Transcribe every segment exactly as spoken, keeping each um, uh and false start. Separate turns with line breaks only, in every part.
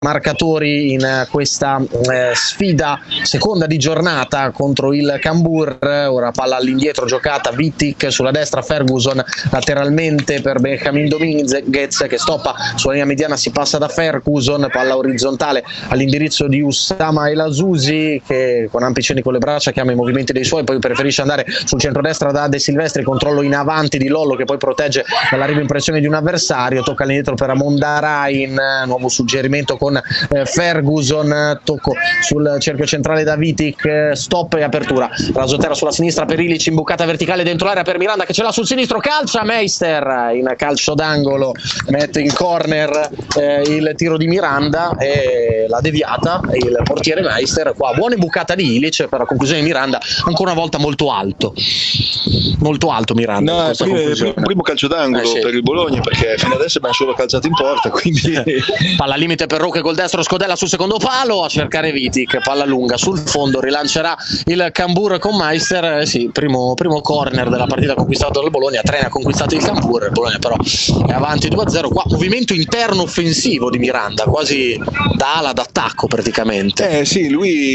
marcatori in questa eh, sfida seconda di giornata contro il Cambur. Ora palla all'indietro giocata, Wittig sulla destra, Ferguson lateralmente per Benjamin Dominguez che stoppa sulla linea mediana, si passa da Ferguson, palla orizzontale all'indirizzo di Usama El Azusi che con ampi cenni con le braccia chiama i movimenti dei suoi, poi preferisce andare sul centrodestra da De Silvestri, controllo in avanti di Lollo che poi protegge dall'arrivo in pressione di un avversario, tocca all'indietro per Amondarain, nuovo suggerimento con eh, Ferguson, tocco sul cerchio centrale da Wittig, stop e apertura, rasoterra sulla sinistra per Ilic, imbucata verticale dentro l'area per Miranda che ce l'ha sul sinistro, calcia Meister in calcio d'angolo, mette in corner eh, il tiro di Miranda e la deviata il portiere Meister. Qua buona imbucata di Ilic per la conclusione di Miranda, ancora una volta molto alto molto alto Miranda.
No, prima, primo, primo calcio d'angolo eh, sì. per il Bologna, perché fino adesso abbiamo solo calciato in porta, quindi
palla al limite per Roque col destro, Scodella sul secondo palo a cercare Wittig, palla lunga sul fondo, rilancerà il Cambur con Meister. Eh sì, primo, primo corner della partita conquistato dal Bologna, Trena ha conquistato il Cambur, il Bologna però è avanti due a zero. Qua movimento interno offensivo di Miranda, quasi da ala d'attacco praticamente.
Eh sì,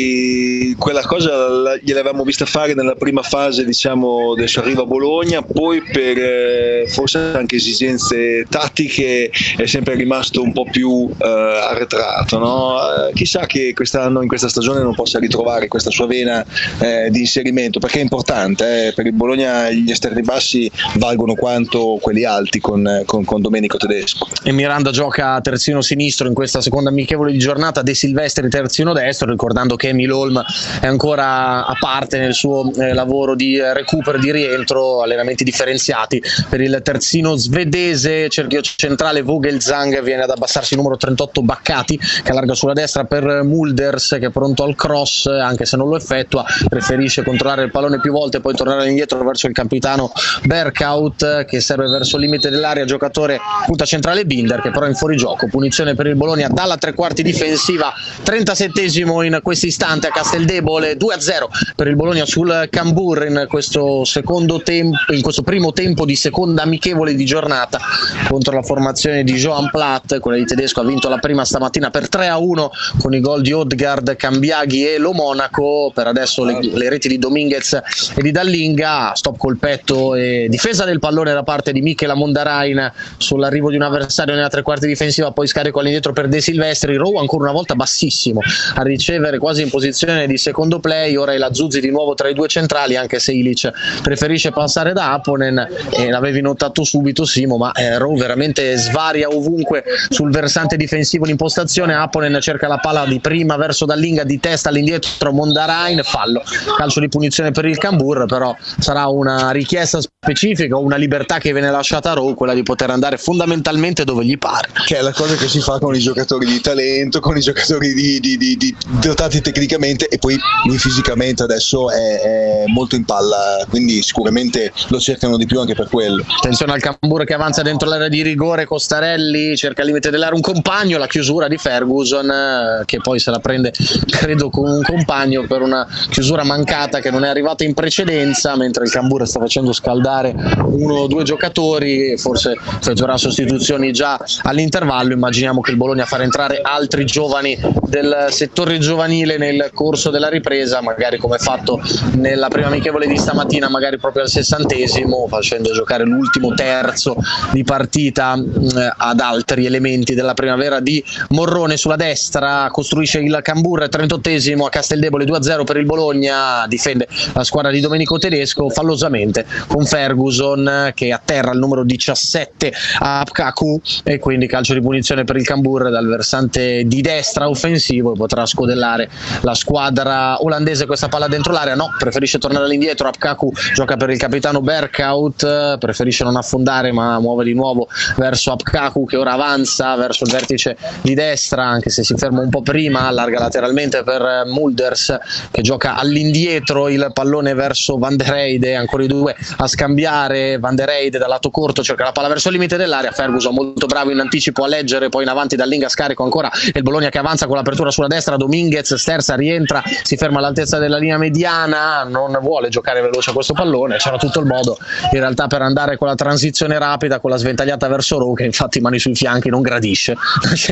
lui quella cosa gliel'avevamo vista fare nella prima fase, diciamo, del suo arrivo a Bologna, poi per eh, forse anche esigenze tattiche è sempre rimasto un po' più eh, arretrato, no? Eh, chissà che quest'anno, in questa stagione, non possa ritrovare questa sua vena eh, di inserimento, perché è importante, eh, per il Bologna gli esterni bassi valgono quanto quelli alti con, con, con Domenico Tedesco.
E Miranda gioca terzino sinistro in questa seconda amichevole di giornata, De Silvestri terzino destro, ricordando che Emil Holm è ancora a parte nel suo eh, lavoro di eh, recupero, di rientro, allenamenti differenziati per il terzino svedese. Cerchio centrale Vogelsang, viene ad abbassarsi il numero trentotto Baccati che allarga sulla destra per Mulders che è pronto al cross, anche se non lo effettua, preferisce controllare il pallone più volte e poi tornare indietro verso il capitano Berghout che serve verso il limite dell'area, giocatore punta centrale Binder che però è in fuorigioco. Punizione per il Bologna dalla tre quarti difensiva, trentasettesimo in questo istante a Casteldebole, due a zero per il Bologna sul Cambur in questo secondo tempo, in questo primo tempo di seconda amichevole di giornata contro la formazione di Johan Platt. Quella di Tedesco ha vinto la prima stamattina per tre a uno con i gol di Odgaard, Cambiaghi e Lo Monaco. Per adesso le, le reti di Dominguez e di Dallinga, stop col petto e difesa del pallone da parte di Michel Amondarain sull'arrivo di un avversario nella tre quarti difensiva, poi scarico all'indietro per De Silvestri, Rowe ancora una volta bassissimo a ricevere, quasi in posizione di secondo play. Ora è la Zuzzi di nuovo tra i due centrali, anche se Ilic preferisce passare da Aponen e l'avevi notato subito Simo, ma eh, Rowe veramente svaria ovunque sul versante difensivo l'impostazione. Aponen cerca la palla di prima verso Dallinga, di testa all'indietro Mondarain, fallo, calcio di punizione per il Cambur, però sarà una richiesta specifica o una libertà che viene lasciata a Rowe, quella di poter andare fondamentalmente dove gli pare,
che è la cosa che si fa con i giocatori di talento, con i giocatori di, di, di, di dotati tecnicamente, e poi lui fisicamente adesso è, è molto in palla, quindi sicuramente lo cercano di più anche per quello.
Attenzione al Cambur che avanza dentro l'area di rigore, Costarelli cerca al limite dell'area un compagno, la chiusura di Ferguson che poi se la prende credo con un compagno per una chiusura mancata che non è arrivata in precedenza, mentre il Cambur sta facendo scaldare uno o due giocatori, forse effettuerà sostituzioni già all'intervallo. Immaginiamo che il Bologna farà entrare altri giovani del settore giovanile nel corso della ripresa, magari come fatto nella prima amichevole di stamattina, magari proprio al sessantesimo, facendo giocare l'ultimo terzo di partita eh, ad altri elementi della primavera di Morrone. Sulla destra costruisce il Cambur, trentottesimo a Casteldebole, due a zero per il Bologna, difende la squadra di Domenico Tedesco fallosamente con Ferguson che atterra il numero diciassette a Apkaku e quindi calcio di punizione per il Cambur dal versante di destra offensivo, e potrà scodellare la squadra olandese questa palla dentro l'area. No, preferisce tornare all'indietro, Apkaku gioca per il capitano Berghout, preferisce non affondare ma muove di nuovo verso Apkaku che ora avanza verso il vertice di destra, anche se si ferma un po' prima, allarga lateralmente per Mulders che gioca all'indietro, il pallone verso Van der Heide, ancora i due a scambiare, Van der Heide dal lato corto cerca la palla verso il limite dell'area, Ferguson molto bravo in anticipo a leggere, poi in avanti Dallinga, scarico ancora e il Bologna che avanza con l'apertura sulla destra, Dominguez sterza, rientra, si ferma all'altezza della linea mediana, non vuole giocare veloce a questo pallone, c'era tutto il modo in realtà per andare con la transizione rapida, con la sventagliata verso Rowe che infatti mani sui fianchi non gradisce la scelta di Ben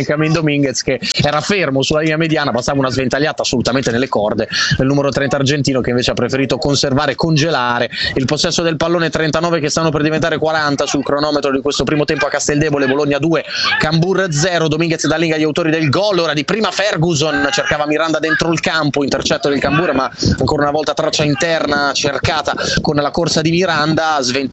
Benjamin Dominguez, che era fermo sulla linea mediana, passava una sventagliata assolutamente nelle corde del numero trenta argentino, che invece ha preferito conservare e congelare il possesso del pallone. Trentanove che stanno per diventare quaranta sul cronometro di questo primo tempo a Casteldebole. Bologna due, Cambur zero. Dominguez da Linga, gli autori del gol. Ora di prima Ferguson, cercava Miranda dentro il campo, intercetto del Cambur, ma ancora una volta traccia interna cercata con la corsa di Miranda, sventagliata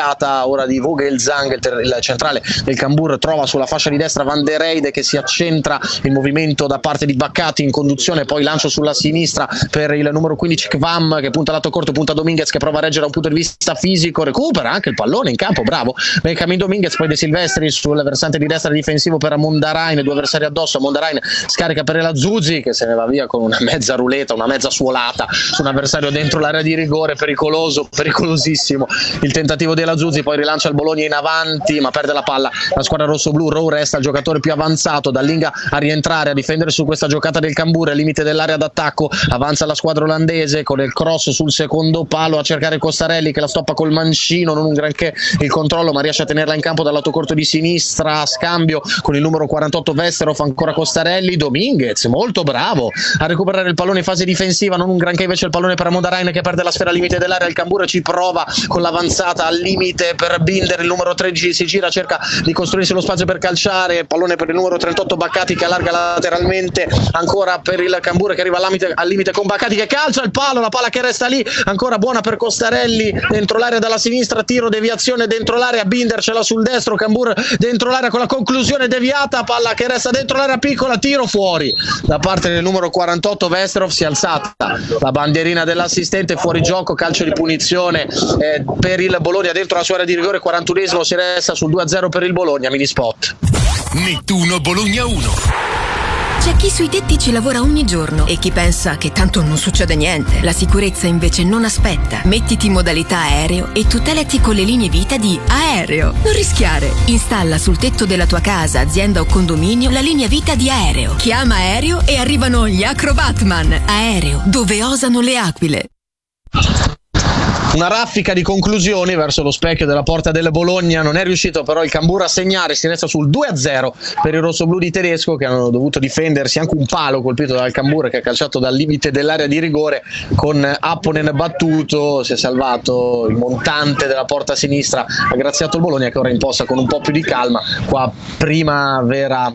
ora di Vogelsang, il, ter- il centrale del Cambur trova sulla fascia di destra Van der Eide, che si accentra, il movimento da parte di Baccati in conduzione, poi lancio sulla sinistra per il numero quindici Kvam, che punta lato corto, punta Dominguez che prova a reggere da un punto di vista fisico, recupera anche il pallone in campo, bravo Benjamin Dominguez. Poi De Silvestri sul versante di destra difensivo per Mondarain, due avversari addosso, Mondarain scarica per la Zuzzi, che se ne va via con una mezza ruleta, una mezza suolata su un avversario dentro l'area di rigore, pericoloso, pericolosissimo il tentativo della Zuzzi. Poi rilancia il Bologna in avanti, ma perde la palla la squadra rossoblù. Rowe resta il giocatore più avanzato, da Linga a rientrare, a difendere su questa giocata del Cambur, al limite dell'area d'attacco avanza la squadra olandese con il cross sul secondo palo, a cercare Costarelli che la stoppa col mancino, non un granché il controllo, ma riesce a tenerla in campo dal lato corto di sinistra, a scambio con il numero quarantotto Vesterov, ancora Costarelli. Dominguez molto bravo a recuperare il pallone in fase difensiva, non un granché invece il pallone per Mondarain, che perde la sfera al limite dell'area. Il Cambur ci prova con l'avanzata al limite per Binder, il numero tredici si gira, cerca di costruirsi lo spazio per calciare, pallone per il numero trentotto Baccati che allarga lateralmente, ancora per il Cambur che arriva al limite, al limite con Baccati che calcia il palo, la palla che resta lì, ancora buona per Costarelli dentro l'area dalla sinistra, tiro, deviazione dentro l'area, Binder ce l'ha sul destro, Cambur dentro l'area con la conclusione deviata, palla che resta dentro l'area piccola, tiro fuori da parte del numero quarantotto Vesterov. Si è alzata la bandierina dell'assistente, fuori gioco, calcio di punizione eh, per il Bologna dentro la sua area di rigore. quarantunesimo, si resta sul due a zero per il Bologna. Mini spot.
Nettuno Bologna uno.
C'è chi sui tetti ci lavora ogni giorno e chi pensa che tanto non succede niente. La sicurezza invece non aspetta. Mettiti in modalità aereo e tutelati con le linee vita di Aereo. Non rischiare. Installa sul tetto della tua casa, azienda o condominio la linea vita di Aereo. Chiama Aereo e arrivano gli Acrobatman. Aereo, dove osano le aquile.
Una raffica di conclusioni verso lo specchio della porta del Bologna, non è riuscito però il Cambur a segnare, si resta sul due a zero per i rossoblù di Tedesco, che hanno dovuto difendersi, anche un palo colpito dal Cambur che ha calciato dal limite dell'area di rigore, con Apponen battuto, si è salvato il montante della porta sinistra, ha graziato il Bologna che ora imposta con un po' più di calma, qua prima vera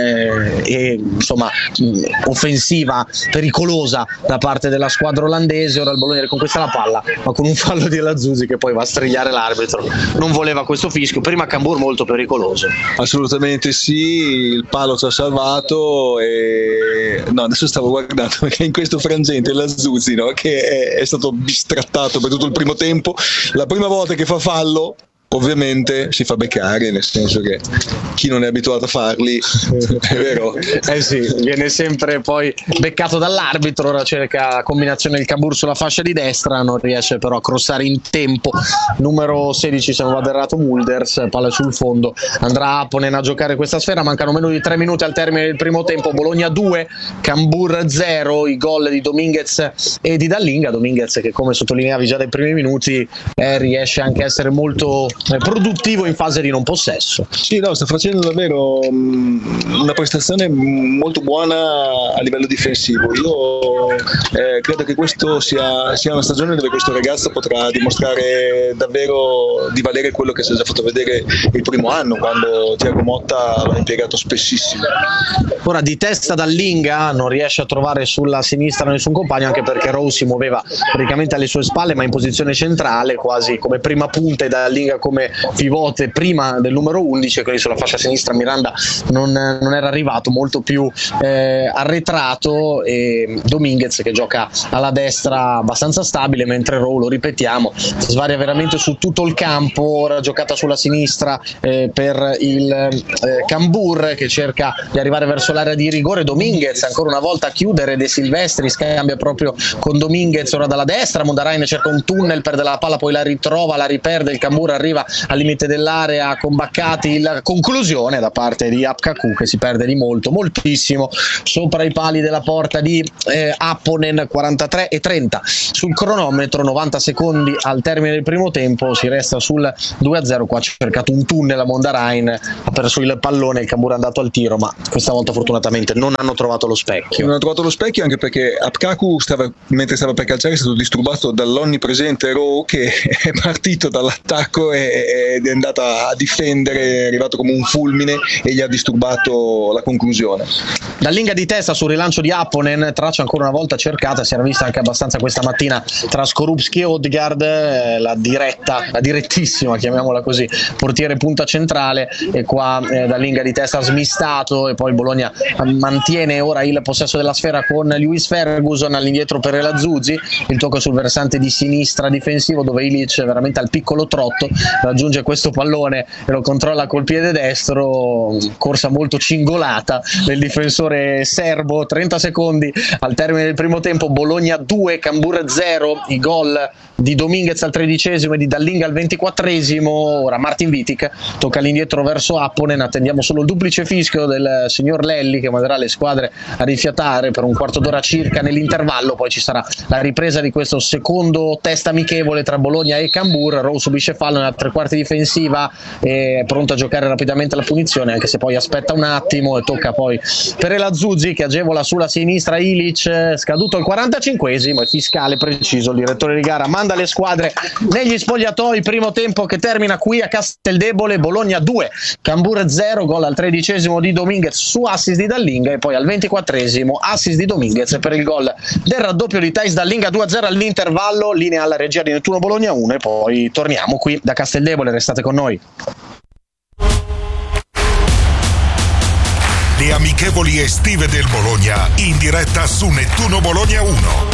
eh, e insomma offensiva pericolosa da parte della squadra olandese. Ora il Bologna riconquista la palla, ma con un fallo di Lazzusi che poi va a strigliare l'arbitro, non voleva questo fischio. Prima Cambur molto pericoloso.
Assolutamente sì, il palo ci ha salvato e no, adesso stavo guardando perché in questo frangente Lazzusi, no, che è, è stato bistrattato per tutto il primo tempo, la prima volta che fa fallo ovviamente si fa beccare, nel senso che chi non è abituato a farli è vero,
eh sì, viene sempre poi beccato dall'arbitro. Ora cerca la combinazione del Cambur sulla fascia di destra, non riesce però a crossare in tempo. Numero sedici, se non vado errato, Mulders, palla sul fondo, andrà Apponen a giocare questa sfera. Mancano meno di tre minuti al termine del primo tempo. Bologna due, Cambur zero. I gol di Dominguez e di Dallinga. Dominguez che, come sottolineavi già dai primi minuti, eh, riesce anche a essere molto produttivo in fase di non possesso.
Sì, no, sta facendo davvero um, una prestazione molto buona a livello difensivo. Io eh, credo che questo sia, sia una stagione dove questo ragazzo potrà dimostrare davvero di valere quello che si è già fatto vedere il primo anno, quando Thiago Motta l'ha impiegato spessissimo.
Ora di testa Dallinga non riesce a trovare sulla sinistra nessun compagno, anche perché Rowe si muoveva praticamente alle sue spalle ma in posizione centrale, quasi come prima punta, e Dallinga come pivote prima del numero undici, quindi sulla fascia sinistra Miranda non, non era arrivato, molto più eh, arretrato, e Dominguez che gioca alla destra abbastanza stabile, mentre Rowe, lo ripetiamo, svaria veramente su tutto il campo. Ora giocata sulla sinistra eh, per il eh, Cambur che cerca di arrivare verso l'area di rigore. Dominguez ancora una volta a chiudere, De Silvestri scambia proprio con Dominguez ora dalla destra, Mondarain cerca un tunnel, perde la palla, poi la ritrova, la riperde, il Cambur arriva difensiva al limite dell'area con Baccati, la conclusione da parte di Apkaku che si perde di molto, moltissimo sopra i pali della porta di eh, Apponen. Quarantatré e trenta sul cronometro, novanta secondi al termine del primo tempo, si resta sul due a zero. Qua ha cercato un tunnel a Mondarain, ha perso il pallone, il Cambuur è andato al tiro, ma questa volta fortunatamente non hanno trovato lo specchio.
Non hanno trovato lo specchio anche perché Apkaku stava, mentre stava per calciare, è stato disturbato dall'onnipresente Rowe che è partito dall'attacco ed è andato a difendere, è arrivato come un fulmine e gli ha disturbato la conclusione.
Dallinga di testa sul rilancio di Apponen, traccia ancora una volta cercata, si era vista anche abbastanza questa mattina tra Skorupski e Odegaard, eh, la diretta, la direttissima, chiamiamola così, portiere punta centrale, e qua eh, Dallinga di testa smistato, e poi Bologna mantiene ora il possesso della sfera con Lewis Ferguson all'indietro per Elazzuzi, il tocco sul versante di sinistra difensivo dove Ilic veramente al piccolo trotto raggiunge questo pallone e lo controlla col piede destro, corsa molto cingolata del difensore serbo. Trenta secondi al termine del primo tempo, Bologna due, Cambuur zero, i gol di Dominguez al tredicesimo e di Dallinga al ventiquattresimo. Ora Martin Vitic tocca all'indietro verso Apponen, attendiamo solo il duplice fischio del signor Lelli che manderà le squadre a rifiatare per un quarto d'ora circa nell'intervallo, poi ci sarà la ripresa di questo secondo test amichevole tra Bologna e Cambuur. Rowe subisce fallo nella tre quarti difensiva, è pronto a giocare rapidamente la punizione, anche se poi aspetta un attimo e tocca poi per Elazzuzi che agevola sulla sinistra Ilic, scaduto il quarantacinquesimo e fiscale preciso, il direttore di gara manda le squadre negli spogliatoi. Primo tempo che termina qui a Casteldebole, Bologna due, Cambuur zero, gol al tredicesimo di Dominguez su assist di Dallinga, e poi al ventiquattresimo assist di Dominguez per il gol del raddoppio di Thijs Dallinga. Due a zero all'intervallo, linea alla regia di Nettuno Bologna uno, e poi torniamo qui da Casteldebole, restate con noi.
Le amichevoli estive del Bologna in diretta su Nettuno Bologna uno.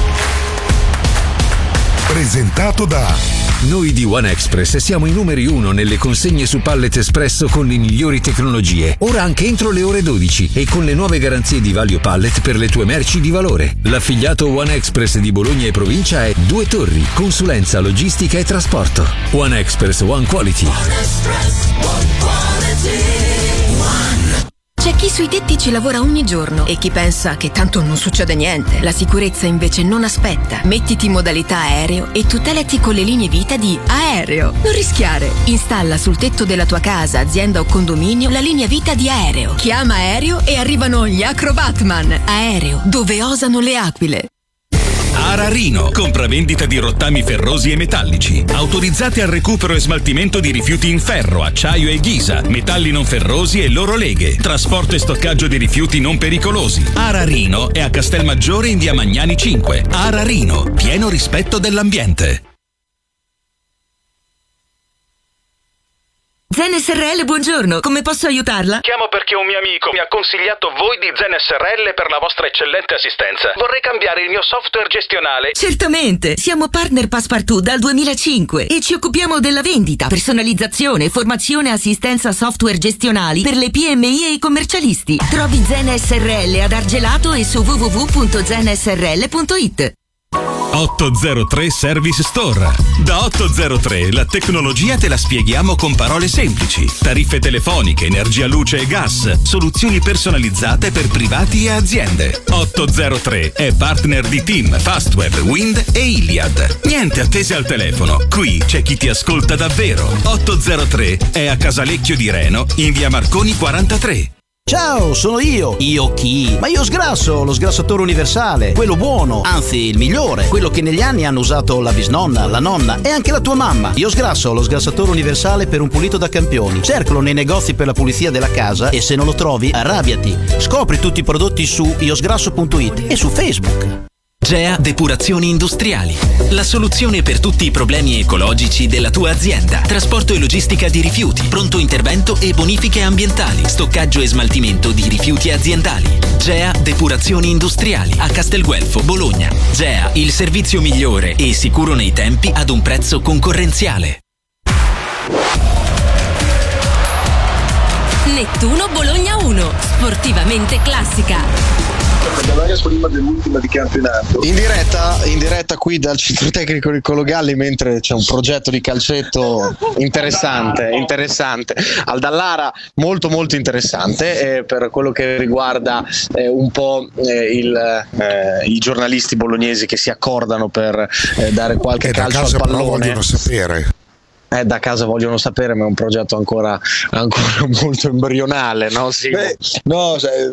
Presentato da...
Noi di One Express siamo i numeri uno nelle consegne su Pallet Espresso con le migliori tecnologie. Ora anche entro le ore dodici e con le nuove garanzie di Value Pallet per le tue merci di valore. L'affiliato One Express di Bologna e provincia è Due Torri, consulenza, logistica e trasporto. One Express, One Quality.
One Express, One Quality. One. C'è chi sui tetti ci lavora ogni giorno e chi pensa che tanto non succede niente. La sicurezza invece non aspetta. Mettiti in modalità aereo e tutelati con le linee vita di Aereo. Non rischiare. Installa sul tetto della tua casa, azienda o condominio la linea vita di Aereo. Chiama Aereo e arrivano gli Acrobatman. Aereo, dove osano le aquile.
Ararino, compravendita di rottami ferrosi e metallici, autorizzati al recupero e smaltimento di rifiuti in ferro, acciaio e ghisa, metalli non ferrosi e loro leghe, trasporto e stoccaggio di rifiuti non pericolosi. Ararino è a Castelmaggiore in via Magnani cinque. Ararino, pieno rispetto dell'ambiente.
Zen S R L, buongiorno, come posso aiutarla?
Chiamo perché un mio amico mi ha consigliato voi di Zen S R L per la vostra eccellente assistenza. Vorrei cambiare il mio software gestionale.
Certamente, siamo partner Passepartout dal duemilacinque e ci occupiamo della vendita, personalizzazione, formazione e assistenza software gestionali per le P M I e i commercialisti. Trovi Zen S R L ad Argelato e su w w w punto zen s r l punto i t.
ottocentotre Service Store. Da ottocentotre la tecnologia te la spieghiamo con parole semplici. Tariffe telefoniche, energia, luce e gas, soluzioni personalizzate per privati e aziende. ottocentotre è partner di Team, Fastweb, Wind e Iliad. Niente attese al telefono, qui c'è chi ti ascolta davvero. ottocentotre è a Casalecchio di Reno in via Marconi quarantatré.
Ciao, sono io. Io chi? Ma io sgrasso, lo sgrassatore universale, quello buono, anzi il migliore, quello che negli anni hanno usato la bisnonna, la nonna e anche la tua mamma. Io sgrasso, lo sgrassatore universale per un pulito da campioni. Cercalo nei negozi per la pulizia della casa e se non lo trovi, arrabbiati. Scopri tutti i prodotti su io sgrasso punto i t e su Facebook.
Gea Depurazioni Industriali, la soluzione per tutti i problemi ecologici della tua azienda. Trasporto e logistica di rifiuti, pronto intervento e bonifiche ambientali, stoccaggio e smaltimento di rifiuti aziendali. Gea Depurazioni Industriali a Castelguelfo, Bologna. Gea, il servizio migliore e sicuro nei tempi ad un prezzo concorrenziale.
Nettuno Bologna uno, sportivamente classica.
Prima dell'ultima di campionato.
In diretta, in diretta qui dal centro tecnico Niccolò Galli, mentre c'è un progetto di calcetto interessante, interessante. Al Dallara molto molto interessante eh, per quello che riguarda eh, un po' eh, il, eh, i giornalisti bolognesi che si accordano per eh, dare qualche
e
calcio
da casa
al pallone.
Però vogliono sapere.
Eh, da casa vogliono sapere, ma è un progetto ancora, ancora molto embrionale, no? Sì.
Beh, no,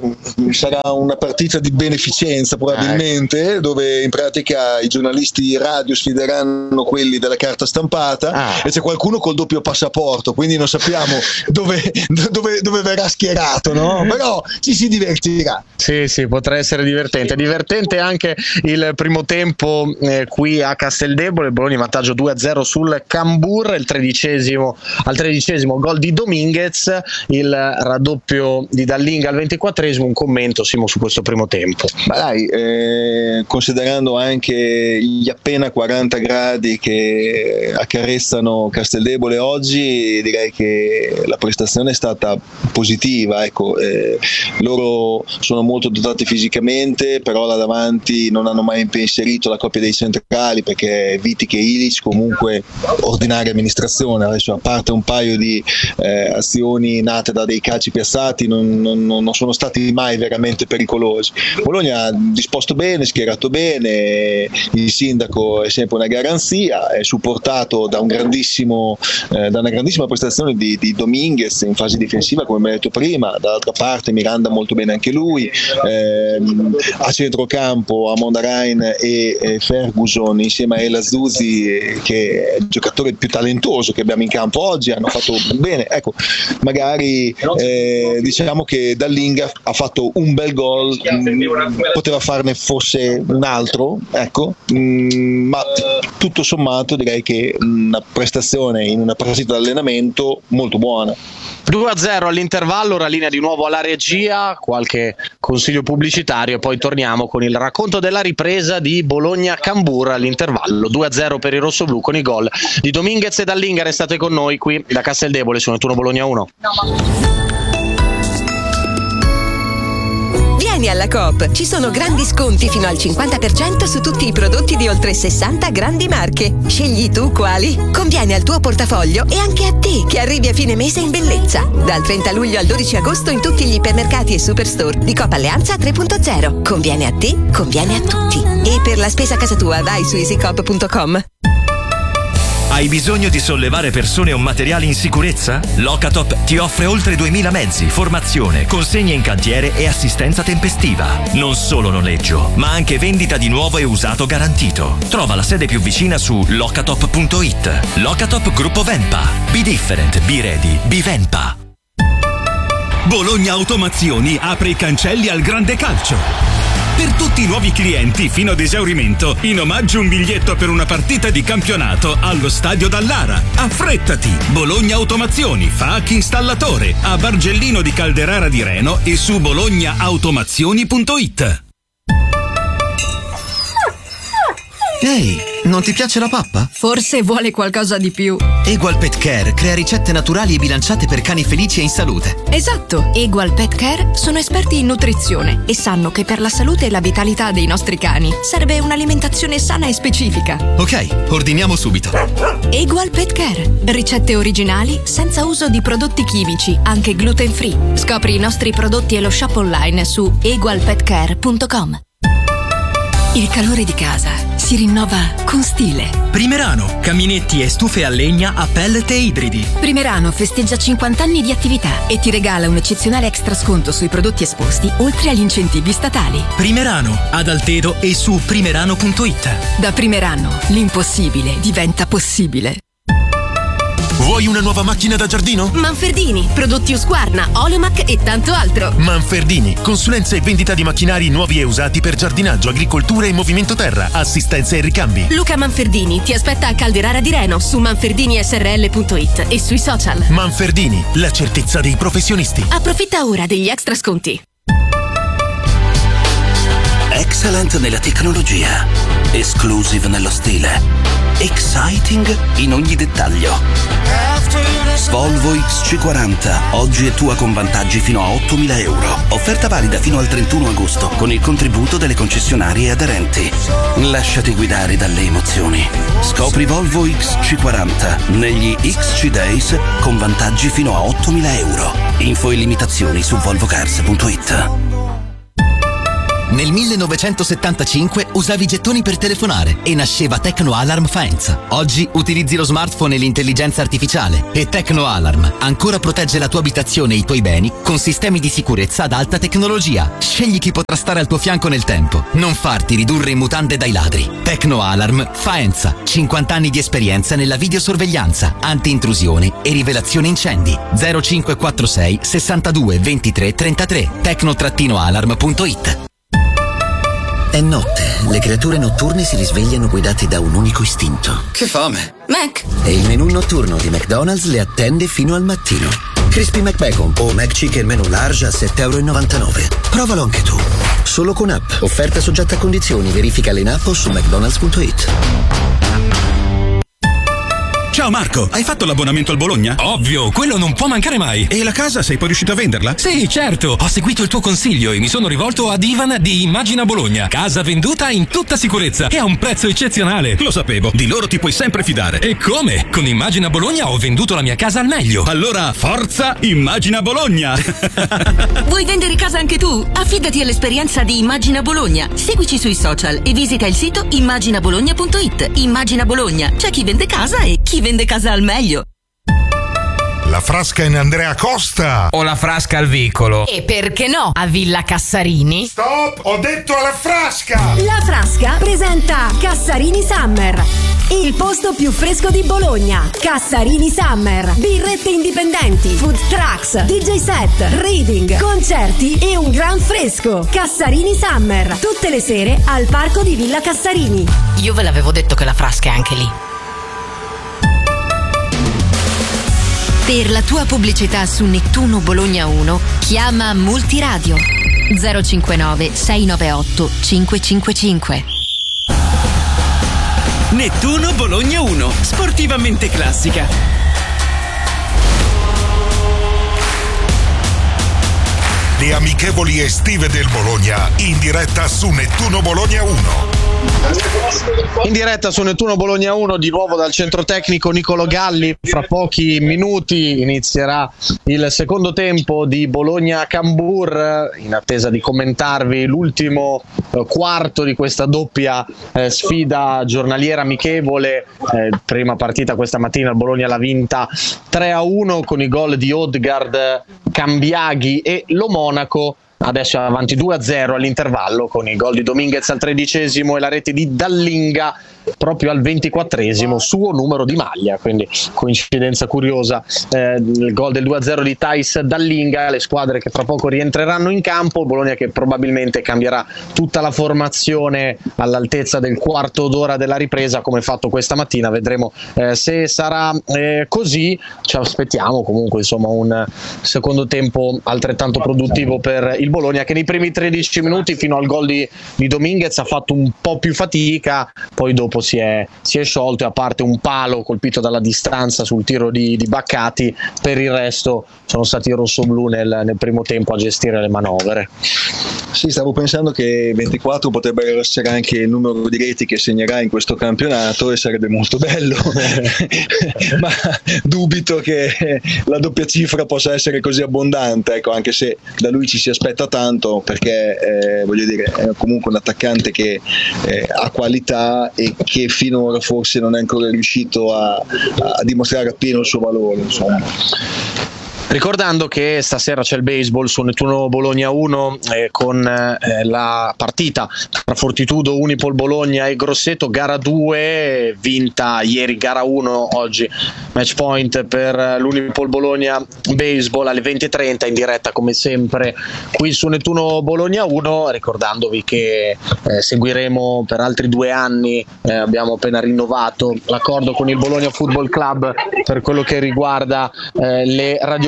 sarà una partita di beneficenza probabilmente, ah, dove in pratica i giornalisti radio sfideranno quelli della carta stampata, ah, e c'è qualcuno col doppio passaporto, quindi non sappiamo dove, dove, dove verrà schierato, no? Però ci si divertirà.
Sì, sì, potrà essere divertente. Divertente anche il primo tempo eh, qui a Casteldebole, Bologna in vantaggio due a zero sul Cambur. Tredicesimo, al tredicesimo gol di Dominguez, il raddoppio di Dallinga al ventiquattresimo. Un commento, Simo, su questo primo tempo?
Ma dai, eh, considerando anche gli appena quaranta gradi che accarezzano Casteldebole oggi, direi che la prestazione è stata positiva, ecco. Eh, loro sono molto dotati fisicamente, però là davanti non hanno mai impensierito la coppia dei centrali, perché Vitic e Ilic comunque ordinaria amministrazione. Adesso, a parte un paio di eh, azioni nate da dei calci piazzati, non, non, non sono stati mai veramente pericolosi. Bologna ha disposto bene, schierato bene, il sindaco è sempre una garanzia, è supportato da un grandissimo eh, da una grandissima prestazione di, di Dominguez in fase difensiva, come mi hai detto prima. Dall'altra parte Miranda molto bene anche lui, eh, a centrocampo a Mondarain e, e Ferguson insieme a El Azzuzzi, che è il giocatore più talentoso che abbiamo in campo oggi, hanno fatto bene. Ecco, magari eh, diciamo che Dallinga ha fatto un bel gol, mh, poteva farne forse un altro, ecco, mh, ma tutto sommato direi che una prestazione in una partita d'allenamento molto buona.
due a zero all'intervallo, ora linea di nuovo alla regia, qualche consiglio pubblicitario e poi torniamo con il racconto della ripresa di Bologna-Cambur all'intervallo. due a zero per i rossoblù con i gol di Dominguez e Dallinga. Restate con noi qui da Casteldebole su Nettuno Bologna uno.
Vieni alla Coop, ci sono grandi sconti fino al cinquanta per cento su tutti i prodotti di oltre sessanta grandi marche. Scegli tu quali. Conviene al tuo portafoglio e anche a te che arrivi a fine mese in bellezza. Dal trenta luglio al dodici agosto in tutti gli ipermercati e superstore di Coop Alleanza tre punto zero. Conviene a te, conviene a tutti. E per la spesa a casa tua vai su easycoop punto com.
Hai bisogno di sollevare persone o materiali in sicurezza? Locatop ti offre oltre duemila mezzi, formazione, consegne in cantiere e assistenza tempestiva. Non solo noleggio, ma anche vendita di nuovo e usato garantito. Trova la sede più vicina su locatop punto it. Locatop Gruppo Venpa. Be different, be ready, be Venpa.
Bologna Automazioni apre i cancelli al grande calcio. Per tutti i nuovi clienti fino ad esaurimento, in omaggio un biglietto per una partita di campionato allo Stadio Dallara. Affrettati! Bologna Automazioni fa anche installatore a Bargellino di Calderara di Reno e su bologna automazioni punto it.
Ehi, non ti piace la pappa?
Forse vuole qualcosa di più.
Egual Pet Care crea ricette naturali e bilanciate per cani felici e in salute.
Esatto, Egual Pet Care sono esperti in nutrizione e sanno che per la salute e la vitalità dei nostri cani serve un'alimentazione sana e specifica.
Ok, ordiniamo subito.
Egual Pet Care, ricette originali senza uso di prodotti chimici, anche gluten free. Scopri i nostri prodotti e lo shop online su egual pet care punto com. Il calore di casa si rinnova con stile.
Primerano, caminetti e stufe a legna a pellet e ibridi.
Primerano festeggia cinquanta anni di attività e ti regala un eccezionale extra sconto sui prodotti esposti, oltre agli incentivi statali.
Primerano, ad Altedo e su primerano punto it.
Da Primerano, l'impossibile diventa possibile.
Vuoi una nuova macchina da giardino?
Manfredini, prodotti Husqvarna, Oleomac e tanto altro.
Manfredini, consulenza e vendita di macchinari nuovi e usati per giardinaggio, agricoltura e movimento terra, assistenza e ricambi.
Luca Manfredini ti aspetta a Calderara di Reno su manferdini s r l punto it e sui social.
Manfredini, la certezza dei professionisti.
Approfitta ora degli extra sconti.
Excellent nella tecnologia, exclusive nello stile. exciting in ogni dettaglio. Volvo X C quaranta, oggi è tua con vantaggi fino a ottomila euro. Offerta valida fino al trentuno agosto con il contributo delle concessionarie aderenti. Lasciati guidare dalle emozioni. Scopri Volvo X C quaranta negli X C Days con vantaggi fino a ottomila euro. Info e limitazioni su volvocars punto it.
Nel millenovecentosettantacinque usavi i gettoni per telefonare e nasceva Tecno Alarm Faenza. Oggi utilizzi lo smartphone e l'intelligenza artificiale e Tecno Alarm ancora protegge la tua abitazione e i tuoi beni con sistemi di sicurezza ad alta tecnologia. Scegli chi potrà stare al tuo fianco nel tempo. Non farti ridurre in mutande dai ladri. Tecno Alarm Faenza. cinquanta anni di esperienza nella videosorveglianza, anti-intrusione e rivelazione incendi. zero cinque quattro sei sessantadue ventitré trentatré. tecno alarm punto it.
È notte, le creature notturne si risvegliano guidate da un unico istinto.
Che fame!
Mac! E il menù notturno di McDonald's le attende fino al mattino. Crispy McBacon o McChicken menù large a sette e novantanove euro. Provalo anche tu. Solo con app. Offerta soggetta a condizioni. Verificale in app o su mcdonalds punto it.
Ciao Marco, hai fatto l'abbonamento al Bologna?
Ovvio, quello non può mancare mai.
E la casa sei poi riuscito a venderla?
Sì, certo, ho seguito il tuo consiglio e mi sono rivolto ad Ivan di Immagina Bologna. Casa venduta in tutta sicurezza e a un prezzo eccezionale.
Lo sapevo, di loro ti puoi sempre fidare.
E come? Con Immagina Bologna ho venduto la mia casa al meglio.
Allora, forza Immagina Bologna!
Vuoi vendere casa anche tu? Affidati all'esperienza di Immagina Bologna. Seguici sui social e visita il sito immagina bologna punto it. Immagina Bologna, c'è chi vende casa e chi vende casa al meglio.
La Frasca in Andrea Costa
o la Frasca al Vicolo.
E perché no, a Villa Cassarini?
Stop, ho detto alla Frasca!
La Frasca presenta Cassarini Summer, il posto più fresco di Bologna. Cassarini Summer, birrette indipendenti, food trucks, D J set, reading, concerti e un gran fresco. Cassarini Summer, tutte le sere al parco di Villa Cassarini.
Io ve l'avevo detto che la Frasca è anche lì.
Per la tua pubblicità su Nettuno Bologna uno, chiama Multiradio zero cinquantanove sei novantotto cinquecentocinquantacinque.
Nettuno Bologna uno, sportivamente classica.
Le amichevoli estive del Bologna in diretta su Nettuno Bologna uno.
In diretta su Nettuno Bologna uno, di nuovo dal centro tecnico Nicolo Galli. Fra pochi minuti inizierà il secondo tempo di Bologna-Cambur, in attesa di commentarvi l'ultimo eh, quarto di questa doppia eh, sfida giornaliera amichevole. Eh, prima partita questa mattina il Bologna l'ha vinta tre a uno con i gol di Odgard, Cambiaghi e Lo Monaco. Adesso è avanti due a zero all'intervallo con i gol di Dominguez al tredicesimo e la rete di Dallinga proprio al ventiquattresimo, suo numero di maglia, quindi coincidenza curiosa. Eh, il gol del due a zero di Thais Dallinga. Le squadre che tra poco rientreranno in campo, Bologna che probabilmente cambierà tutta la formazione all'altezza del quarto d'ora della ripresa come fatto questa mattina. Vedremo eh, se sarà eh, così. Ci aspettiamo comunque insomma un secondo tempo altrettanto produttivo per il Bologna, che nei primi tredici minuti fino al gol di, di Dominguez ha fatto un po' più fatica, poi dopo Si è, si è sciolto, e a parte un palo colpito dalla distanza sul tiro di, di Baccati, per il resto sono stati i rossoblù nel, nel primo tempo a gestire le manovre.
Sì, stavo pensando che ventiquattro potrebbe essere anche il numero di reti che segnerà in questo campionato e sarebbe molto bello, ma dubito che la doppia cifra possa essere così abbondante, ecco, anche se da lui ci si aspetta tanto, perché eh, voglio dire è comunque un attaccante che eh, ha qualità e che finora forse non è ancora riuscito a, a dimostrare appieno il suo valore, insomma.
Ricordando che stasera c'è il baseball su Nettuno Bologna uno eh, con eh, la partita tra Fortitudo, Unipol Bologna e Grosseto, gara due, vinta ieri gara uno, oggi match point per l'Unipol Bologna baseball alle venti e trenta in diretta come sempre qui su Nettuno Bologna uno, ricordandovi che eh, seguiremo per altri due anni, eh, abbiamo appena rinnovato l'accordo con il Bologna Football Club per quello che riguarda eh, le radio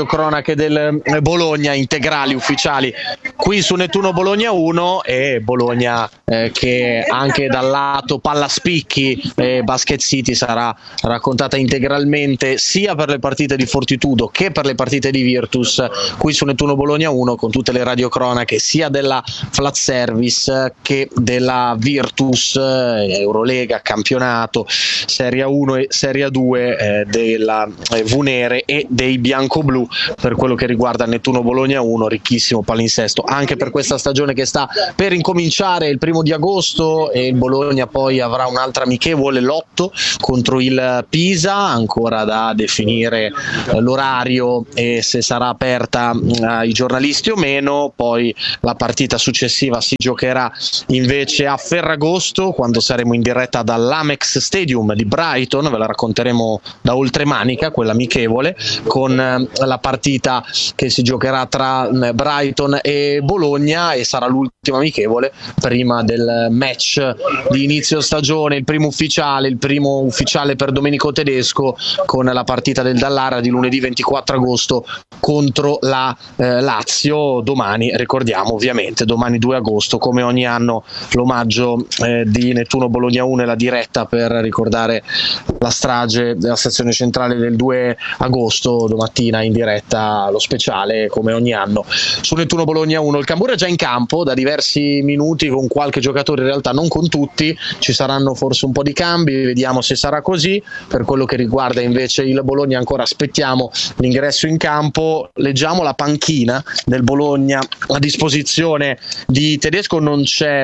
radiocronache del Bologna integrali ufficiali qui su Nettuno Bologna uno, e Bologna eh, che anche dal lato Pallaspicchi e Basket City sarà raccontata integralmente sia per le partite di Fortitudo che per le partite di Virtus qui su Nettuno Bologna uno, con tutte le radiocronache sia della Flat Service che della Virtus, eh, Eurolega, campionato, Serie uno e Serie due, eh, della eh, Vunere e dei bianco-blu per quello che riguarda Nettuno Bologna uno. Ricchissimo palinsesto anche per questa stagione che sta per incominciare il primo di agosto, e il Bologna poi avrà un'altra amichevole, l'otto, contro il Pisa, ancora da definire eh, l'orario e se sarà aperta eh, ai giornalisti o meno. Poi la partita successiva si giocherà invece a Ferragosto, quando saremo in diretta dall'Amex Stadium di Brighton, ve la racconteremo da oltremanica, quella amichevole, con eh, la partita che si giocherà tra eh, Brighton e Bologna, e sarà l'ultima amichevole prima del match di inizio stagione, il primo ufficiale, il primo ufficiale per Domenico Tedesco, con la partita del Dallara di lunedì ventiquattro agosto contro la eh, Lazio. Domani, ricordiamo ovviamente, domani due agosto, come ogni anno, l'omaggio eh, di Nettuno Bologna uno e la diretta per ricordare la strage della stazione centrale del due agosto, domattina in diretta lo speciale come ogni anno su Nettuno Bologna uno. Il Cambuur è già in campo da diversi minuti con qualche giocatore, in realtà non con tutti, ci saranno forse un po' di cambi, vediamo se sarà così. Per quello che riguarda invece il Bologna ancora aspettiamo l'ingresso in campo. Leggiamo la panchina del Bologna a disposizione di Tedesco: non c'è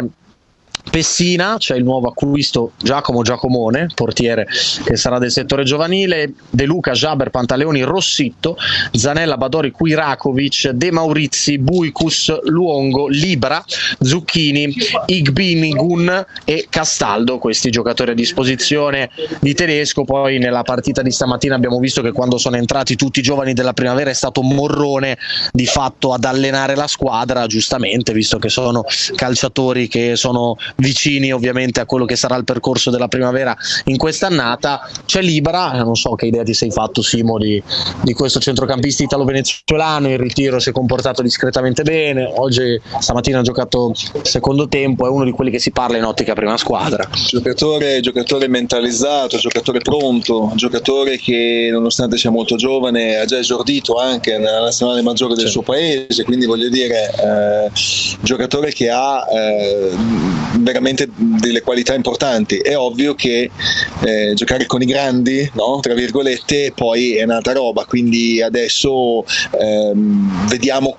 Pessina, c'è il nuovo acquisto Giacomo Giacomone, portiere che sarà del settore giovanile, De Luca, Jaber, Pantaleoni, Rossitto, Zanella, Badori, Quirakovic, De Maurizi, Buicus, Luongo, Libra, Zucchini, Igbinigun e Castaldo, questi giocatori a disposizione di Tedesco. Poi nella partita di stamattina abbiamo visto che quando sono entrati tutti i giovani della primavera è stato Morrone di fatto ad allenare la squadra, giustamente, visto che sono calciatori che sono vicini ovviamente a quello che sarà il percorso della primavera in quest'annata. C'è Libera, non so che idea ti sei fatto, Simo, di, di questo centrocampista italo-venezuelano, in ritiro si è comportato discretamente bene, oggi stamattina ha giocato secondo tempo, è uno di quelli che si parla in ottica prima squadra.
Giocatore, giocatore mentalizzato, giocatore pronto, giocatore che nonostante sia molto giovane ha già esordito anche nella nazionale maggiore del sì. suo paese, quindi voglio dire eh, giocatore che ha eh, veramente delle qualità importanti. È ovvio che eh, giocare con i grandi, no? Tra virgolette, poi è un'altra roba, quindi adesso ehm, vediamo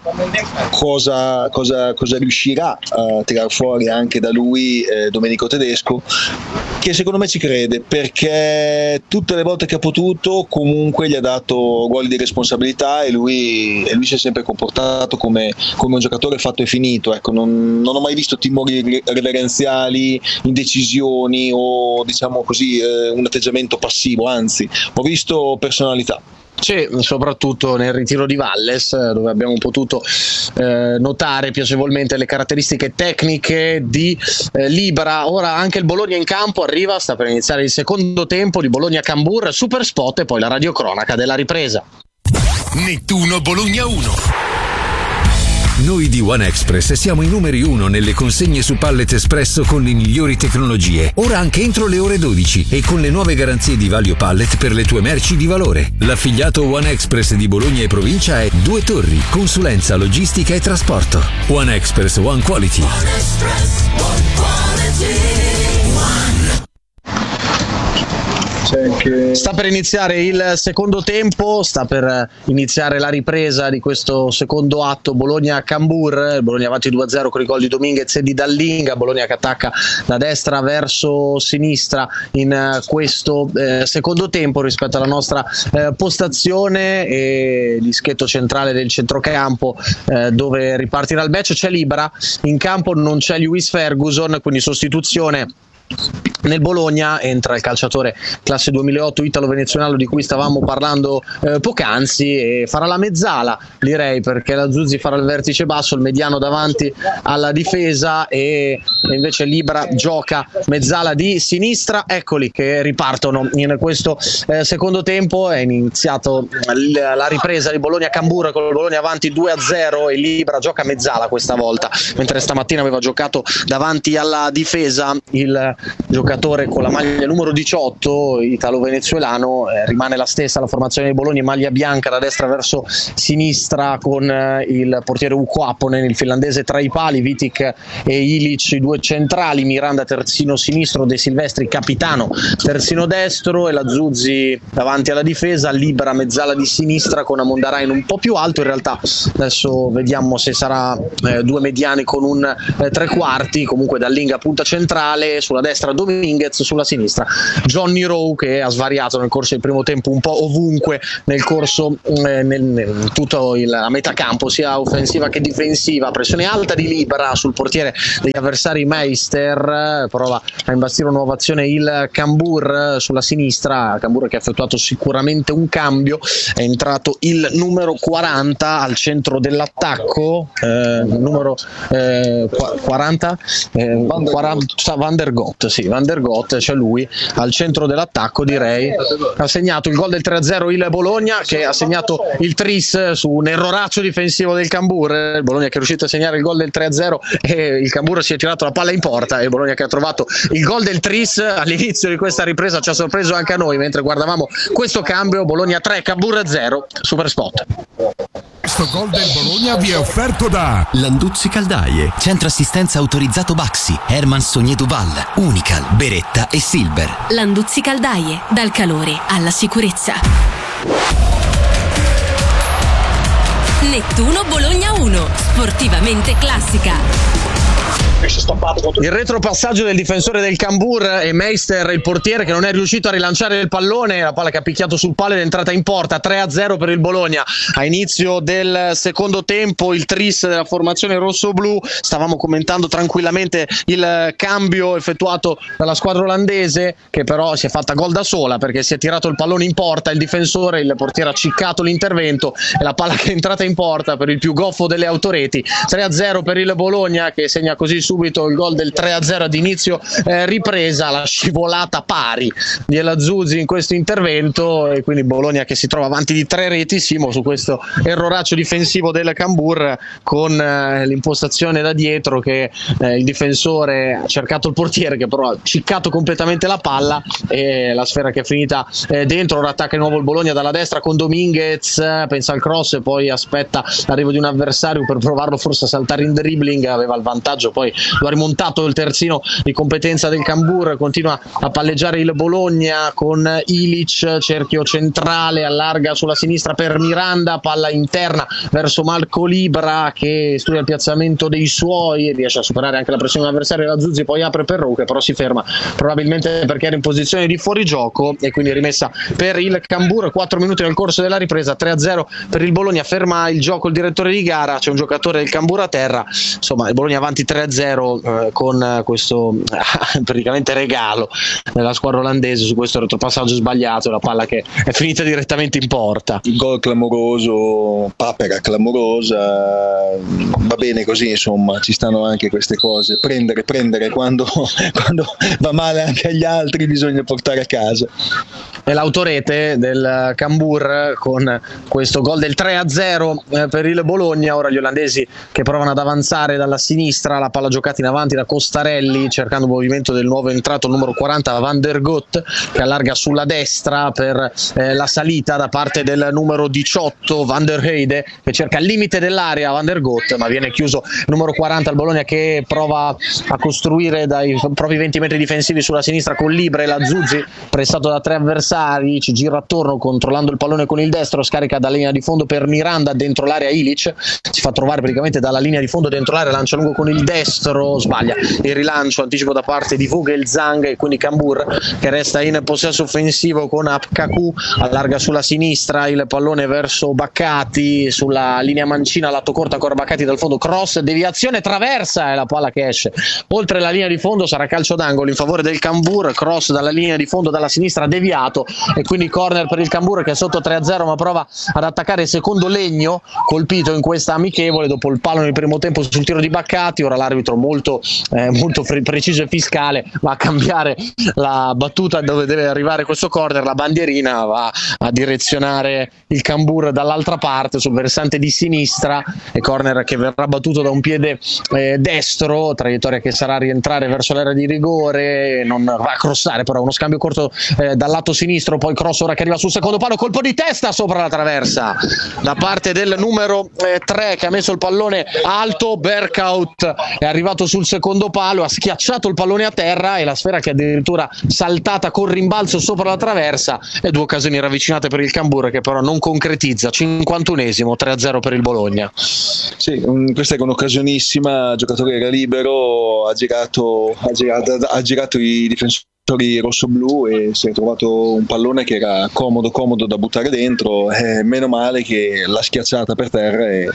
cosa, cosa, cosa riuscirà a tirar fuori anche da lui eh, Domenico Tedesco, che secondo me ci crede, perché tutte le volte che ha potuto comunque gli ha dato ruoli di responsabilità e lui, e lui si è sempre comportato come, come un giocatore fatto e finito. Ecco, non, non ho mai visto timori reverenziali, indecisioni o diciamo così eh, un atteggiamento passivo, anzi ho visto personalità.
Sì, soprattutto nel ritiro di Valles, dove abbiamo potuto eh, notare piacevolmente le caratteristiche tecniche di eh, Libera. Ora anche il Bologna in campo arriva, sta per iniziare il secondo tempo di Bologna Cambuur, super spot e poi la radiocronaca della ripresa.
Nettuno Bologna uno.
Noi di One Express siamo i numeri uno nelle consegne su pallet espresso con le migliori tecnologie. Ora anche entro le ore dodici e con le nuove garanzie di Valio Pallet per le tue merci di valore. L'affiliato One Express di Bologna e provincia è Due Torri, consulenza, logistica e trasporto. One Express, One Quality. One Express, One Quality.
Sta per iniziare il secondo tempo, sta per iniziare la ripresa di questo secondo atto Bologna-Cambuur. Bologna avanti due a zero con i gol di Dominguez e di Dallinga. Bologna che attacca da destra verso sinistra in questo eh, secondo tempo rispetto alla nostra eh, postazione, e l'ischetto centrale del centrocampo eh, dove ripartirà il match. C'è Libera in campo, non c'è Lewis Ferguson, quindi sostituzione nel Bologna entra il calciatore classe duemilaotto italo-venezuelano di cui stavamo parlando eh, poc'anzi, e farà la mezzala, direi, perché la Zuzzi farà il vertice basso, il mediano davanti alla difesa, e, e invece Libra gioca mezzala di sinistra. Eccoli che ripartono in questo eh, secondo tempo. È iniziato l- la ripresa di Bologna-Cambur con il Bologna avanti due a zero, e Libra gioca mezzala questa volta, mentre stamattina aveva giocato davanti alla difesa. Il giocatore con la maglia numero diciotto italo-venezuelano, eh, rimane la stessa la formazione di Bologna, maglia bianca da destra verso sinistra, con eh, il portiere Ukko Apponen, il finlandese tra i pali, Vitic e Ilic i due centrali, Miranda terzino sinistro, De Silvestri capitano terzino destro, e la Zuzzi davanti alla difesa, Libera mezzala di sinistra con Amondarain un po' più alto. In realtà adesso vediamo se sarà eh, due mediani con un eh, tre quarti, comunque Dallinga punta centrale, sulla destra Dominguez, sulla sinistra Johnny Rowe, che ha svariato nel corso del primo tempo un po' ovunque nel corso eh, nel, nel tutto il, la metà campo, sia offensiva che difensiva. Pressione alta di Libera sul portiere degli avversari Meister, prova a imbastire una nuova azione il Cambur sulla sinistra, Cambur che ha effettuato sicuramente un cambio, è entrato il numero quaranta al centro dell'attacco, eh, numero eh, quaranta, eh, quaranta Van der Gott, sì, Van der Gott, c'è lui al centro dell'attacco, direi. Ha segnato il gol del tre a zero il Bologna, che ha segnato il tris su un erroraccio difensivo del Cambur. Il Bologna che è riuscito a segnare il gol del tre a zero, e il Cambur si è tirato la palla in porta, e il Bologna che ha trovato il gol del tris all'inizio di questa ripresa ci ha sorpreso anche a noi mentre guardavamo questo cambio. Bologna tre, Cambur zero, super spot.
Questo gol del Bologna vi è offerto da
Landuzzi Caldaie, centro assistenza autorizzato Baxi, Herman Sogné Duval, Unical, Beretta e Silver.
Landuzzi Caldaie, dal calore alla sicurezza. Nettuno Bologna uno, sportivamente classica.
Il retropassaggio del difensore del Cambur e Meister, il portiere, che non è riuscito a rilanciare il pallone, la palla che ha picchiato sul palo ed è entrata in porta. Tre a zero per il Bologna. A inizio del secondo tempo il tris della formazione rosso-blu, stavamo commentando tranquillamente il cambio effettuato dalla squadra olandese, che però si è fatta gol da sola perché si è tirato il pallone in porta, il difensore, il portiere ha ciccato l'intervento e la palla che è entrata in porta per il più goffo delle autoreti. Tre a zero per il Bologna, che segna così subito il gol del tre a zero ad inizio eh, ripresa, la scivolata pari della Zuzzi in questo intervento, e quindi Bologna che si trova avanti di tre reti, Simo, su questo erroraccio difensivo del Cambur, con eh, l'impostazione da dietro che eh, il difensore ha cercato il portiere, che però ha ciccato completamente la palla, e la sfera che è finita eh, dentro. Ora attacca di nuovo il Bologna dalla destra con Dominguez, pensa al cross e poi aspetta l'arrivo di un avversario per provarlo forse a saltare in dribbling, aveva il vantaggio, poi lo ha rimontato il terzino di competenza del Cambur. Continua a palleggiare il Bologna con Ilic, cerchio centrale, allarga sulla sinistra per Miranda, palla interna verso Marco Libra che studia il piazzamento dei suoi e riesce a superare anche la pressione dell'avversario. La Zuzzi poi apre per Rowe, che però si ferma probabilmente perché era in posizione di fuorigioco, e quindi rimessa per il Cambur. Quattro minuti nel corso della ripresa, tre a zero per il Bologna. Ferma il gioco il direttore di gara, c'è un giocatore del Cambur a terra, insomma il Bologna avanti tre a zero eh, con questo eh, praticamente regalo della squadra olandese su questo retropassaggio sbagliato, la palla che è finita direttamente in porta.
Il gol clamoroso, papera clamorosa, va bene così, insomma ci stanno anche queste cose, prendere, prendere quando, quando va male anche agli altri bisogna portare a casa.
È l'autorete del Cambur con questo gol del tre a zero eh, per il Bologna. Ora gli olandesi che provano ad avanzare dalla sinistra, la palla giocata in avanti da Costarelli cercando il movimento del nuovo entrato numero quaranta Van der Gott, che allarga sulla destra per eh, la salita da parte del numero diciotto Van der Heide, che cerca il limite dell'area Van der Gott, ma viene chiuso il numero quaranta al Bologna, che prova a costruire dai propri venti metri difensivi sulla sinistra con Libra e la Zuzzi pressato da tre avversari avversari, ci gira attorno controllando il pallone con il destro, scarica dalla linea di fondo per Miranda, dentro l'area Ilic, si fa trovare praticamente dalla linea di fondo dentro l'area, lancia lungo con il destro, sbaglia il rilancio, anticipo da parte di Vogelsang e quindi Cambuur che resta in possesso offensivo con Apkaku, allarga sulla sinistra il pallone verso Baccati, sulla linea mancina, lato corto ancora Baccati dal fondo, cross, deviazione, traversa e la palla che esce oltre la linea di fondo, sarà calcio d'angolo in favore del Cambuur, cross dalla linea di fondo dalla sinistra deviato e quindi corner per il Cambuur che è sotto tre a zero ma prova ad attaccare il secondo legno colpito in questa amichevole dopo il palo nel primo tempo sul tiro di Baccati. Ora l'arbitro molto, eh, molto fre- preciso e fiscale va a cambiare la battuta dove deve arrivare questo corner, la bandierina va a direzionare il Cambuur dall'altra parte sul versante di sinistra e corner che verrà battuto da un piede eh, destro, traiettoria che sarà a rientrare verso l'area di rigore, non va a crossare però uno scambio corto eh, dal lato sinistro, poi cross ora che arriva sul secondo palo, colpo di testa sopra la traversa da parte del numero eh, tre che ha messo il pallone alto, Berghout è arrivato sul secondo palo, ha schiacciato il pallone a terra e la sfera che è addirittura saltata con rimbalzo sopra la traversa e due occasioni ravvicinate per il Cambuur che però non concretizza. Cinquantunesimo, tre a zero per il Bologna.
Sì, um, questa era un'occasionissima, il giocatore era libero, ha girato, ha girato, ha girato i difensori rossoblu e si è trovato un pallone che era comodo comodo da buttare dentro, eh, meno male che l'ha schiacciata per terra e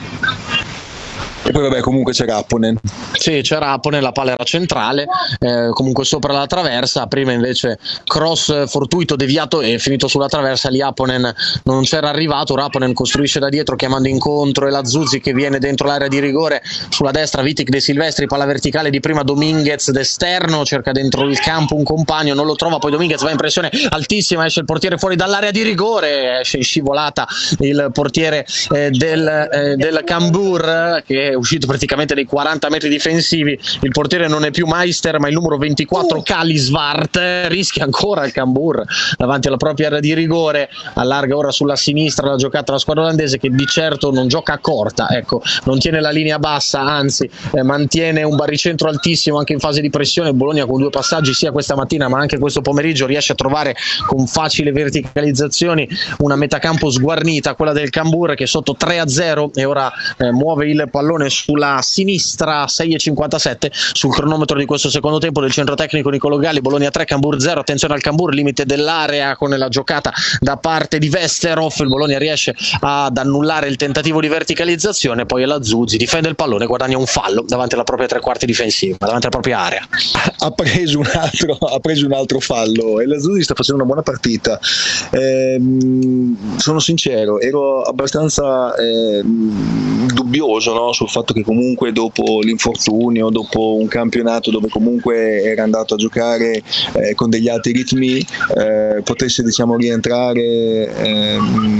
E poi vabbè, comunque c'era Apponen.
Sì, c'era Apponen, la palla era centrale, eh, comunque sopra la traversa, prima invece cross fortuito, deviato e finito sulla traversa, lì Apponen non c'era arrivato, ora Apponen costruisce da dietro chiamando incontro e la Zuzzi che viene dentro l'area di rigore, sulla destra Vitic De Silvestri, palla verticale di prima Dominguez d'esterno, cerca dentro il campo un compagno, non lo trova, poi Dominguez va in pressione altissima, esce il portiere fuori dall'area di rigore, esce in scivolata il portiere eh, del, eh, del Cambuur che è uscito praticamente nei quaranta metri difensivi, il portiere non è più Meister ma il numero ventiquattro uh. Kalisvart, rischia ancora il Cambuur davanti alla propria area di rigore, allarga ora sulla sinistra la giocata la squadra olandese che di certo non gioca a corta, ecco, non tiene la linea bassa, anzi eh, mantiene un baricentro altissimo anche in fase di pressione. Bologna con due passaggi sia questa mattina ma anche questo pomeriggio riesce a trovare con facili verticalizzazioni una metacampo sguarnita, quella del Cambuur che è sotto tre a zero e ora eh, muove il pallone sulla sinistra. Sei e cinquantasette sul cronometro di questo secondo tempo del centro tecnico Nicolo Galli. Bologna tre, Cambuur zero. Attenzione al Cambuur, limite dell'area con la giocata da parte di Westerhoff, il Bologna riesce ad annullare il tentativo di verticalizzazione, poi la Zuzzi difende il pallone, guadagna un fallo davanti alla propria tre quarti difensiva, davanti alla propria area.
Ha preso un altro, ha preso un altro fallo e la Zuzzi sta facendo una buona partita. Eh, sono sincero, ero abbastanza eh, dubbioso, no, sul fatto che comunque dopo l'infortunio, dopo un campionato dove comunque era andato a giocare eh, con degli alti ritmi, eh, potesse diciamo rientrare eh,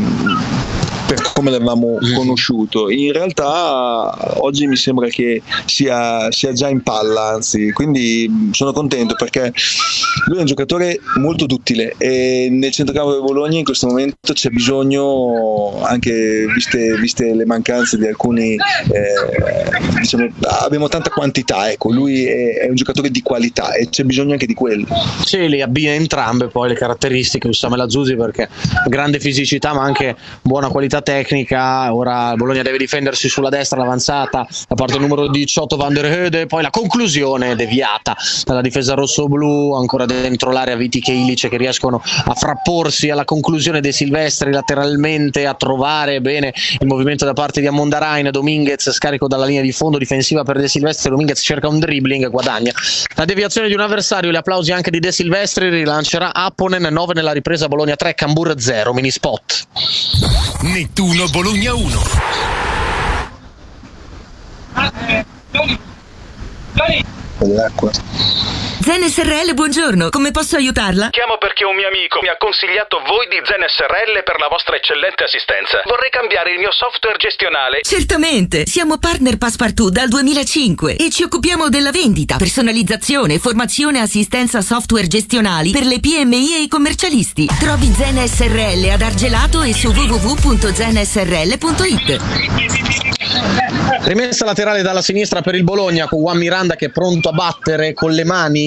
per come l'avevamo conosciuto. In realtà oggi mi sembra che sia, sia già in palla, anzi, quindi sono contento perché lui è un giocatore molto duttile e nel centrocampo del Bologna in questo momento c'è bisogno, anche viste, viste le mancanze di alcuni eh, diciamo, abbiamo tanta quantità, ecco, lui è, è un giocatore di qualità e c'è bisogno anche di quello.
Sì, li abbina entrambe poi le caratteristiche Usama Zuzzi, perché grande fisicità ma anche buona qualità tecnica. Ora Bologna deve difendersi sulla destra, l'avanzata da parte del numero diciotto Van der Heude, poi la conclusione deviata dalla difesa rossoblu, ancora dentro l'area Vitic e Ilic che riescono a frapporsi alla conclusione dei Silvestri lateralmente, a trovare bene il movimento da parte di Amondarain. Dominguez scarico dalla linea di fondo difensiva per De Silvestri, Dominguez cerca un dribbling, guadagna la deviazione di un avversario, gli applausi anche di De Silvestri, rilancerà Apponen. Nove nella ripresa, Bologna tre, Cambuur zero. Mini spot.
Nettuno Bologna uno.
L'acqua.
Zen S R L, buongiorno, come posso aiutarla?
Chiamo perché un mio amico mi ha consigliato voi di Zen S R L per la vostra eccellente assistenza. Vorrei cambiare il mio software gestionale.
Certamente, siamo partner Passepartout dal duemilacinque e ci occupiamo della vendita, personalizzazione, formazione e assistenza software gestionali per le P M I e i commercialisti. Trovi Zen S R L ad Argelato e su w w w punto zen s r l punto i t.
Rimessa laterale dalla sinistra per il Bologna con Juan Miranda che è pronto a battere con le mani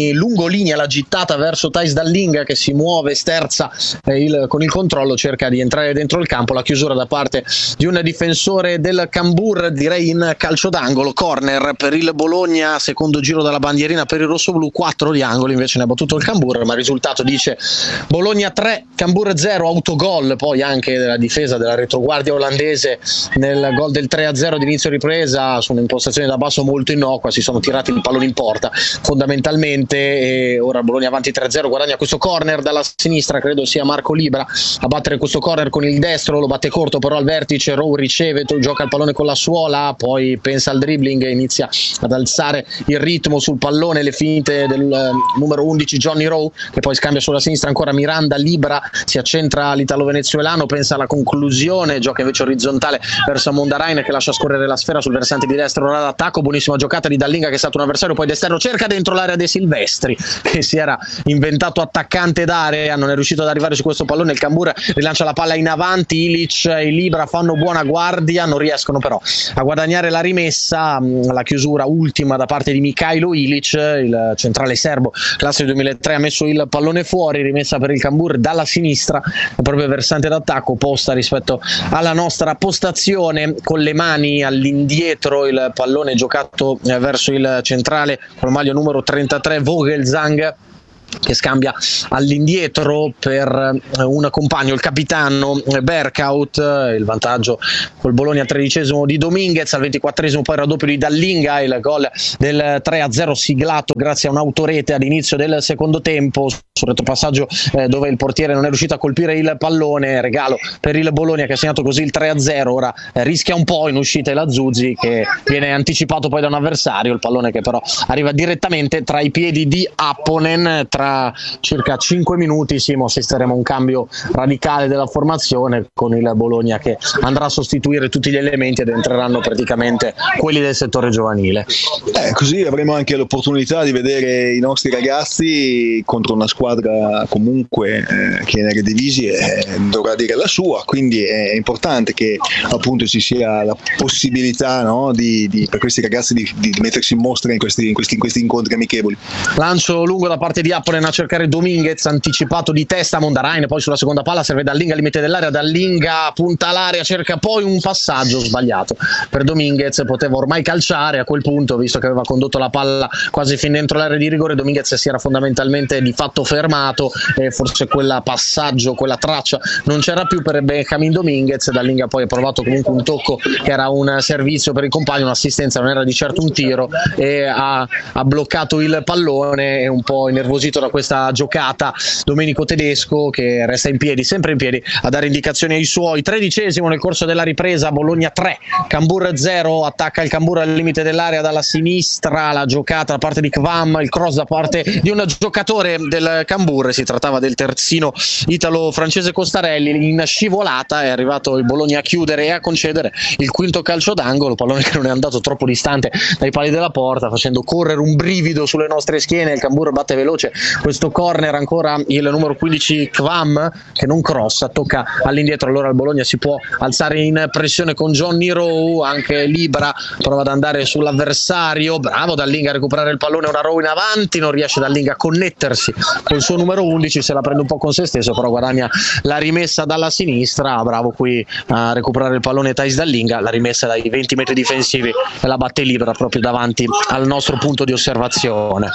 Giovannini, lungolinea la gittata verso Thais Dallinga che si muove, sterza eh, il, con il controllo, cerca di entrare dentro il campo, la chiusura da parte di un difensore del Cambur, direi in calcio d'angolo, corner per il Bologna, secondo giro dalla bandierina per il rossoblu, quattro di angolo invece ne ha battuto il Cambur, ma il risultato dice Bologna tre, Cambur zero, autogol poi anche della difesa della retroguardia olandese nel gol del tre a zero di inizio ripresa su un'impostazione da basso molto innocua, si sono tirati il pallone in porta fondamentalmente e ora Bologna avanti tre a zero, guadagna questo corner dalla sinistra, credo sia Marco Libra a battere questo corner con il destro, lo batte corto però al vertice, Rowe riceve, gioca il pallone con la suola, poi pensa al dribbling e inizia ad alzare il ritmo sul pallone, le finte del uh, numero undici Johnny Rowe che poi scambia sulla sinistra ancora Miranda, Libra si accentra l'italo-venezuelano, pensa alla conclusione, gioca invece orizzontale verso Mondarain che lascia scorrere la sfera sul versante di destra, ora d'attacco, buonissima giocata di Dallinga che è stato un avversario poi d'esterno, cerca dentro l'area dei Silvestri che si era inventato attaccante d'area, non è riuscito ad arrivare su questo pallone, il Cambur rilancia la palla in avanti, Ilic e Libra fanno buona guardia, non riescono però a guadagnare la rimessa, la chiusura ultima da parte di Mikhailo Ilic, il centrale serbo classe duemilatré, ha messo il pallone fuori, rimessa per il Cambur dalla sinistra, proprio versante d'attacco, posta rispetto alla nostra postazione, con le mani all'indietro il pallone giocato verso il centrale con la maglia numero trentatré Vogelsang che scambia all'indietro per un compagno, il capitano Berghout, il vantaggio col Bologna tredicesimo di Dominguez, al ventiquattresimo poi il raddoppio di Dallinga, il gol del tre a zero siglato grazie a un'autorete all'inizio del secondo tempo sul retropassaggio eh, dove il portiere non è riuscito a colpire il pallone, regalo per il Bologna che ha segnato così il tre a zero, ora eh, rischia un po' in uscita la Zuzzi che viene anticipato poi da un avversario, il pallone che però arriva direttamente tra i piedi di Apponen. Tra circa cinque minuti Simo assisteremo a un cambio radicale della formazione con il Bologna che andrà a sostituire tutti gli elementi ed entreranno praticamente quelli del settore giovanile.
Eh, così avremo anche l'opportunità di vedere i nostri ragazzi contro una squadra comunque eh, che in Eredivisie eh, dovrà dire la sua, quindi è importante che appunto ci sia la possibilità, no, di, di, per questi ragazzi di, di mettersi in mostra in questi, in questi, in questi incontri amichevoli. Lancio lungo da parte di Apponen a cercare Dominguez, anticipato di testa Mondarain, poi sulla seconda palla serve Dallinga al limite dell'area, Dallinga punta all'area, cerca poi un passaggio sbagliato per Dominguez, poteva ormai calciare a quel punto visto che aveva condotto la palla quasi fin dentro l'area di rigore, Dominguez si era fondamentalmente di fatto fermato e forse quella passaggio, quella traccia non c'era più per Benjamin Dominguez, Dallinga poi ha provato comunque un tocco che era un servizio per il compagno, un'assistenza, non era di certo un tiro e ha, ha bloccato il pallone e un po' innervosito da questa giocata Domenico Tedesco che resta in piedi, sempre in piedi a dare indicazioni ai suoi. Tredicesimo nel corso della ripresa, Bologna tre, Cambur zero, attacca il Cambur al limite dell'area dalla sinistra, la giocata da parte di Kvam, il cross da parte di un giocatore del Cambur, si trattava del terzino italo-francese Costarelli, in scivolata è arrivato il Bologna a chiudere e a concedere il quinto calcio d'angolo, pallone che non è andato troppo distante dai pali della porta facendo correre un brivido sulle nostre schiene, il Cambur batte veloce questo corner, ancora il numero quindici Kvam che non crossa, tocca all'indietro, allora il Bologna si può alzare in pressione con Johnny Rowe, anche Libra prova ad andare sull'avversario, bravo Dallinga a recuperare il pallone, ora Rowe in avanti, non riesce Dallinga a connettersi col suo numero undici, se la prende un po' con se stesso però guadagna la rimessa dalla sinistra, bravo qui a recuperare il pallone Thais Dallinga, la rimessa dai venti metri difensivi e la batte Libra proprio davanti al nostro punto di osservazione.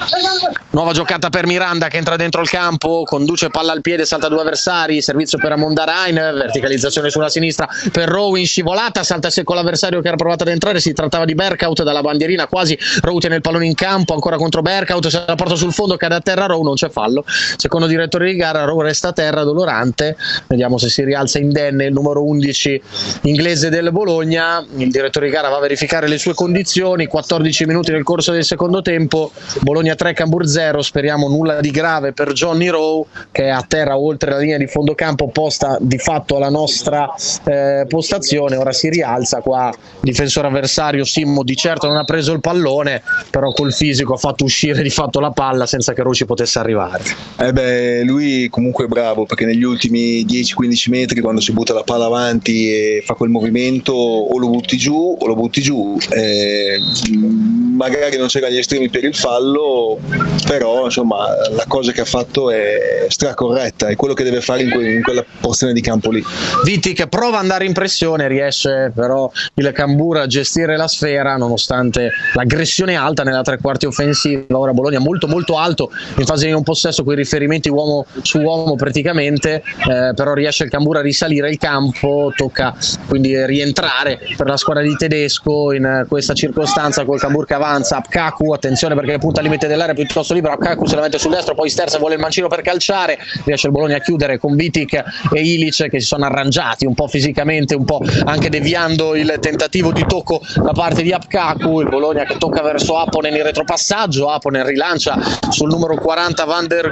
Nuova giocata per Miranda che entra dentro il campo, conduce palla al piede, salta due avversari, servizio per Mondarain, verticalizzazione sulla sinistra per Rowe in scivolata, salta secco l'avversario che era provato ad entrare, si trattava di Berghout, dalla bandierina quasi Rowe tiene il pallone in campo, ancora contro Berghout, se la porta sul fondo, cade a terra Rowe, non c'è fallo, secondo direttore di gara Rowe resta a terra dolorante, vediamo se si rialza indenne il numero undici inglese del Bologna, il direttore di gara va a verificare le sue condizioni, quattordici minuti nel corso del secondo tempo, Bologna tre, Cambur zero, speriamo nulla di grave per Johnny Rowe che è a terra oltre la linea di fondo campo posta di fatto alla nostra eh, postazione, ora si rialza qua, difensore avversario Simmo di certo non ha preso il pallone però col fisico ha fatto uscire di fatto la palla senza che Rowe ci potesse arrivare.
arrivare.
Eh beh, lui comunque è bravo, perché negli ultimi dieci quindici metri, quando si butta la palla avanti e fa quel movimento, o lo butti giù o lo butti giù. Eh, magari non c'erano gli estremi per il fallo, però insomma la cosa che ha fatto è stracorretta, è quello che deve fare in, que- in quella porzione di campo lì.
Vitic prova ad andare in pressione, riesce però il Cambur a gestire la sfera nonostante l'aggressione alta nella tre quarti offensiva. Ora Bologna molto molto alto in fase di non possesso, con i riferimenti uomo su uomo praticamente, eh, però riesce il Cambur a risalire il campo, tocca quindi rientrare per la squadra di Tedesco in questa circostanza col Cambur che avanza. Apkaku, attenzione perché punta al limite dell'area piuttosto libero, Apkaku se la mette sul destro, poi Sterza vuole il mancino per calciare, riesce il Bologna a chiudere con Vitic e Ilic che si sono arrangiati un po' fisicamente, un po' anche deviando il tentativo di tocco da parte di Apkaku. Il Bologna che tocca verso Apponen in retropassaggio, Apponen rilancia sul numero quaranta Van der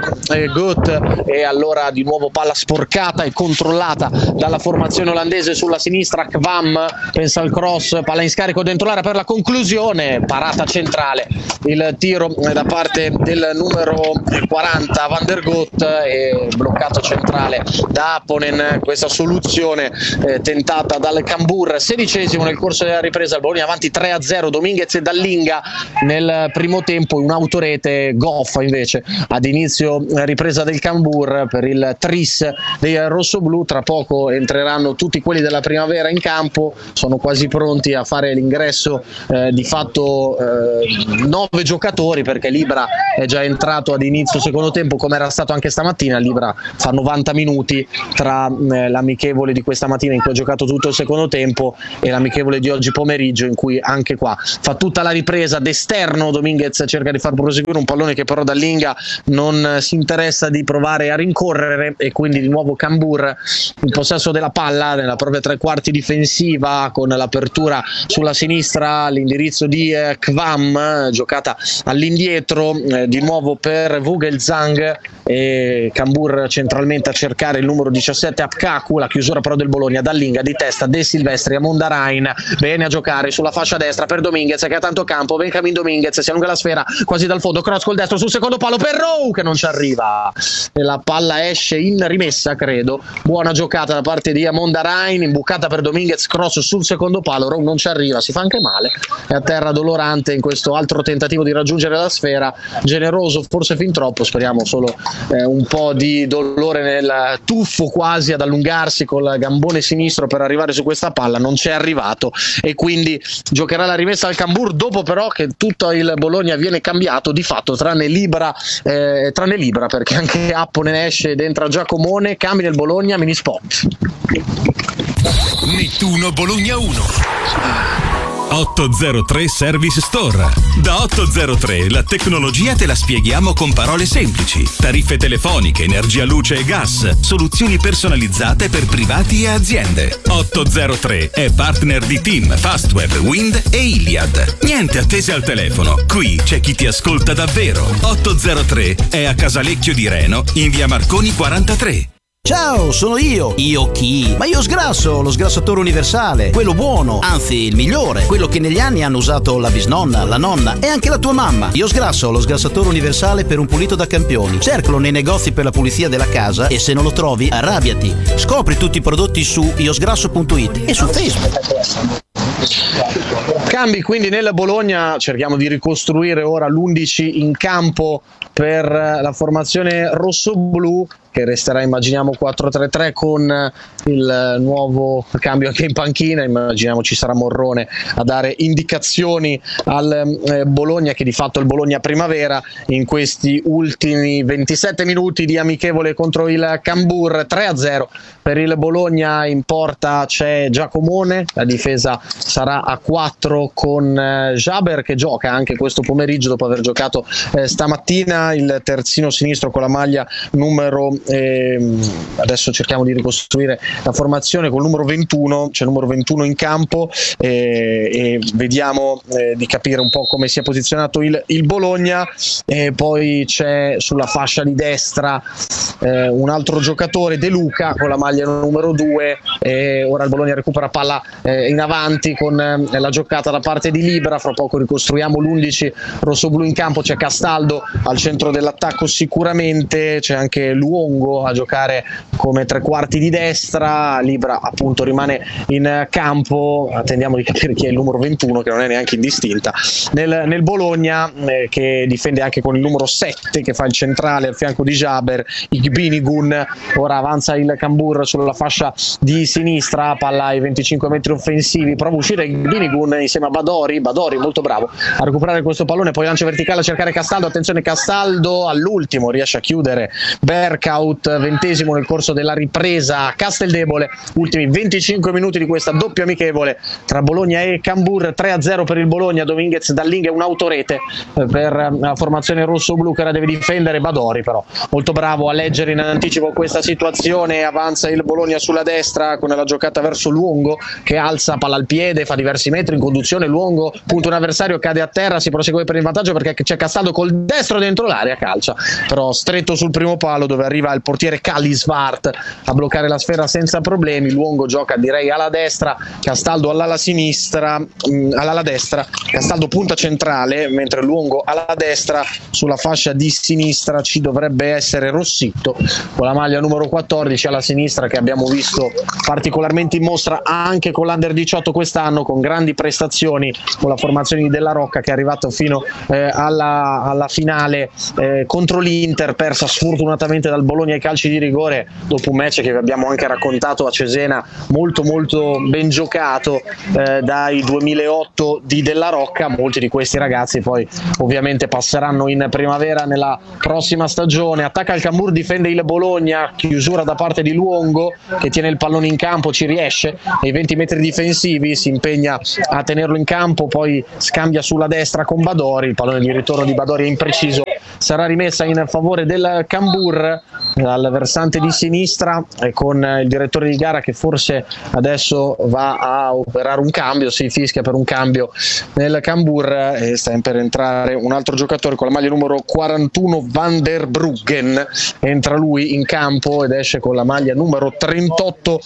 Goot e allora di nuovo palla sporcata e controllata dalla formazione olandese sulla sinistra. Kvam pensa al cross, palla in scarico dentro l'area per la conclusione, parata centrale, il tiro da parte del numero quaranta Van der Goot e bloccato centrale da Apponen. Questa soluzione eh, tentata dal Cambur. Sedicesimo nel corso della ripresa, il Bologna avanti tre a zero, Dominguez e Dallinga nel primo tempo, un'autorete goffa invece ad inizio ripresa del Cambur per il tris dei rossoblù. Tra poco entreranno tutti quelli della primavera in campo, sono quasi pronti a fare l'ingresso eh, di fatto eh, nove giocatori, perché Libra è già entrato ad inizio secondo tempo come era stato anche stamattina. Libra fa novanta minuti tra eh, l'amichevole di questa mattina in cui ha giocato tutto il secondo tempo e l'amichevole di oggi pomeriggio in cui anche qua fa tutta la ripresa d'esterno. Dominguez cerca di far proseguire un pallone che però Dallinga non si interessa di provare a rincorrere e quindi di nuovo Cambur in possesso della palla nella propria tre quarti difensiva, con l'apertura sulla sinistra, l'indirizzo di eh, Kvam, giocata all'indietro eh, di nuovo per Vogelsang e Cambur centralmente a cercare il numero diciassette Apkaku. La chiusura però del Bologna, Dallinga di testa, De Silvestri a Mondarain, bene a giocare sulla fascia destra per Dominguez che ha tanto campo, Benjamin Dominguez si allunga la sfera quasi dal fondo, cross col destro sul secondo palo per Rowe che non ci arriva e la palla esce in rimessa credo. Buona giocata da parte di Mondarain, imbucata per Dominguez, cross sul secondo palo, Rowe non ci arriva, si fa anche male, è a terra dolorante in questo altro tentativo di raggiungere la sfera, generoso forse fin troppo, speriamo solo eh, un po' di dolore nel tuffo quasi ad allungarsi col gambone sinistro per arrivare su questa palla, non c'è arrivato e quindi giocherà la rimessa al Cambur dopo però che tutto il Bologna viene cambiato di fatto tranne Libra, eh, tranne Libra perché anche Apponen esce ed entra Giacomone. Cambia il Bologna, mini spot.
Nettuno Bologna uno.
ottocentotre Service Store. Da ottocentotre la tecnologia te la spieghiamo con parole semplici. Tariffe telefoniche, energia, luce e gas, soluzioni personalizzate per privati e aziende. ottocentotre è partner di Team, Fastweb, Wind e Iliad. Niente attese al telefono, qui c'è chi ti ascolta davvero. ottocentotre è a Casalecchio di Reno, in via Marconi quarantatré.
Ciao, sono io. Io chi? Ma io sgrasso, lo sgrassatore universale, quello buono, anzi il migliore, quello che negli anni hanno usato la bisnonna, la nonna e anche la tua mamma. Io sgrasso, lo sgrassatore universale per un pulito da campioni. Cercalo nei negozi per la pulizia della casa e se non lo trovi, arrabbiati. Scopri tutti i prodotti su iosgrasso punto it e su Facebook.
Cambi quindi nel Bologna, cerchiamo di ricostruire ora l'undici in campo per la formazione rossoblu che resterà immaginiamo quattro tre tre con il nuovo cambio anche in panchina. Immaginiamo ci sarà Morrone a dare indicazioni al eh, Bologna, che di fatto è il Bologna primavera in questi ultimi ventisette minuti di amichevole contro il Cambur. Tre a zero per il Bologna, in porta c'è Giacomone, la difesa sarà a quattro con eh, Jaber che gioca anche questo pomeriggio dopo aver giocato eh, stamattina, il terzino sinistro con la maglia numero ehm, adesso cerchiamo di ricostruire la formazione col numero ventuno, c'è il numero ventuno in campo eh, e vediamo eh, di capire un po' come si è posizionato il, il Bologna. E poi c'è sulla fascia di destra eh, un altro giocatore, De Luca, con la maglia numero due, e ora il Bologna recupera palla eh, in avanti con eh, la giocata da parte di Libra. Fra poco ricostruiamo l'undici rossoblu in campo, c'è Castaldo al centro dell'attacco sicuramente, c'è anche Luongo a giocare come tre quarti di destra, Libra appunto rimane in campo. Attendiamo di capire chi è il numero ventuno, che non è neanche indistinta nel, nel Bologna, eh, che difende anche con il numero sette, che fa il centrale al fianco di Jaber, Igbinigun. Ora avanza il Cambur sulla fascia di sinistra, palla ai venticinque metri offensivi, prova a uscire Igbinigun insieme a Badori, Badori molto bravo a recuperare questo pallone, poi lancio verticale a cercare Castaldo, attenzione Castaldo all'ultimo riesce a chiudere Bergkaut, ventesimo nel corso della ripresa. Casteldebole, ultimi venticinque minuti di questa doppia amichevole tra Bologna e Cambur, tre a zero per il Bologna, Dominguez dall'Inghe un'autorete per la formazione rosso-blu che la deve difendere. Badori però molto bravo a leggere in anticipo questa situazione, avanza il Bologna sulla destra con la giocata verso Luongo che alza palla al piede, fa diversi metri in conduzione, Luongo punta un avversario, cade a terra, si prosegue per il vantaggio perché c'è Castaldo col destro dentro l'area, calcia però stretto sul primo palo dove arriva il portiere Kallisvart a bloccare la sfera senza problemi. Luongo gioca direi alla destra, Castaldo all'ala sinistra, mh, all'ala destra, Castaldo punta centrale mentre Luongo alla destra. Sulla fascia di sinistra ci dovrebbe essere Rossitto con la maglia numero quattordici alla sinistra, che abbiamo visto particolarmente in mostra anche con l'Under diciotto quest'anno, con grandi prestazioni con la formazione di Della Rocca, che è arrivato fino eh, alla, alla finale eh, contro l'Inter, persa sfortunatamente dal Bologna ai calci di rigore dopo un match che vi abbiamo anche raccontato a Cesena, molto molto ben giocato eh, dai duemilaotto di Della Rocca. Molti di questi ragazzi poi ovviamente passeranno in primavera nella prossima stagione. Attacca il Cambur, difende il Bologna, chiusura da parte di Luongo che tiene il pallone in campo, ci riesce nei venti metri difensivi, si impegna a tenerlo in campo, poi scambia sulla destra con Badori, il pallone di ritorno di Badori è impreciso, sarà rimessa in favore del Cambur dal versante di sinistra e con il direttore di gara che forse adesso va a operare un cambio, si fischia per un cambio nel Cambur e sta per entrare un altro giocatore con la maglia numero quarantuno, Van der Bruggen, entra lui in campo ed esce con la maglia numero trentotto,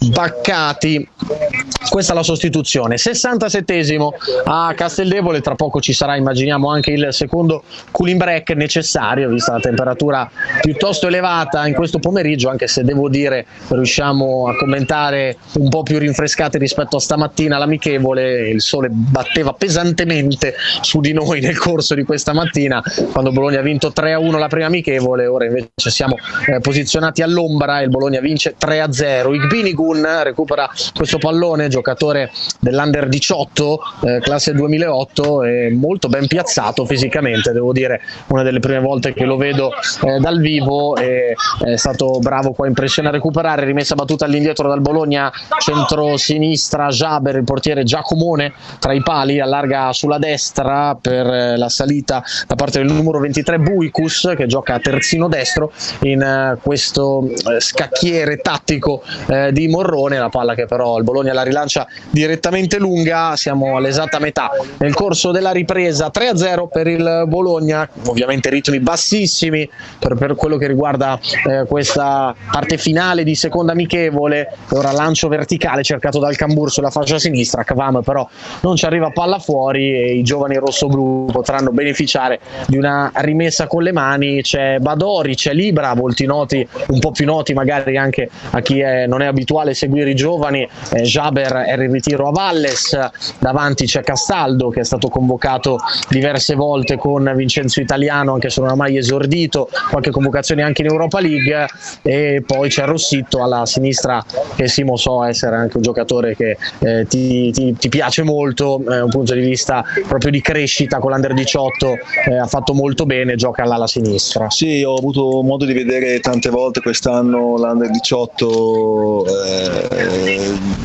Baccati. Questa è la sostituzione. sessantasettesimo a Casteldebole, tra poco ci sarà immaginiamo anche il secondo cooling break necessario vista la temperatura piuttosto elevata in questo pomeriggio, anche se devo dire riusciamo a commentare un po' più rinfrescati rispetto a stamattina l'amichevole. Il sole batteva pesantemente su di noi nel corso di questa mattina quando Bologna ha vinto tre a uno la prima amichevole, ora invece siamo eh, posizionati all'ombra e il Bologna vince tre a zero. Igbinigun recupera questo pallone, giocatore dell'Under diciotto eh, classe duemilaotto, è molto ben piazzato fisicamente, devo dire una delle prime volte che lo vedo eh, dal vivo, e è stato bravo qua in pressione a recuperare. Rimessa battuta all'indietro dal Bologna, centro-sinistra Jaber, il portiere Giacomone tra i pali, allarga sulla destra per la salita da parte del numero ventitré Buicus che gioca a terzino destro in uh, questo uh, scacchiere tattico uh, di Morrone, la palla che però il Bologna la rilancia direttamente lunga. Siamo all'esatta metà nel corso della ripresa, tre a zero per il Bologna, ovviamente ritmi bassissimi per, per quello che riguarda uh, questa parte finale di seconda amichevole. Ora lancio verticale cercato dal Cambur sulla fascia sinistra, Kavam però non ci arriva palla fuori e i giovani rossoblu potranno beneficiare di una rimessa con le mani. C'è Badori, c'è Libra, volti noti, un po' più noti magari anche a chi è, non è abituale a seguire i giovani. eh, Jaber è in ritiro a Valles, davanti c'è Castaldo che è stato convocato diverse volte con Vincenzo Italiano anche se non ha mai esordito, qualche convocazione anche in Europa League, e poi c'è Rossitto alla sinistra che Simo so essere anche un giocatore che eh, ti, ti, ti piace molto, eh, un punto di vista proprio di crescita con l'Under diciotto, eh, ha fatto molto bene, gioca all'ala sinistra.
Sì, ho avuto modo di vedere tante volte quest'anno l'Under diciotto, eh,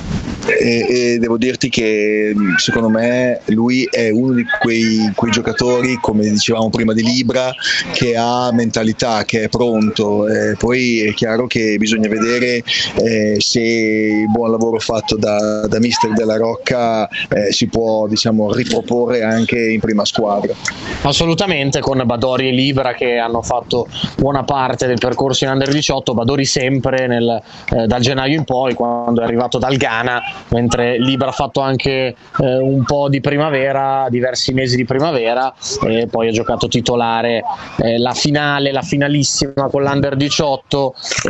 e, e devo dirti che secondo me lui è uno di quei, quei giocatori, come dicevamo prima di Libra, che ha mentalità, che è pronto. Eh, poi è chiaro che bisogna vedere eh, se il buon lavoro fatto da, da mister Della Rocca eh, si può, diciamo, riproporre anche in prima squadra.
Assolutamente, con Badori e Libra che hanno fatto buona parte del percorso in under diciotto, Badori sempre nel, eh, dal gennaio in poi, quando è arrivato dal Ghana, mentre Libra ha fatto anche eh, un po' di primavera, diversi mesi di primavera, e poi ha giocato titolare eh, la finale, la finalissima con l'under diciotto.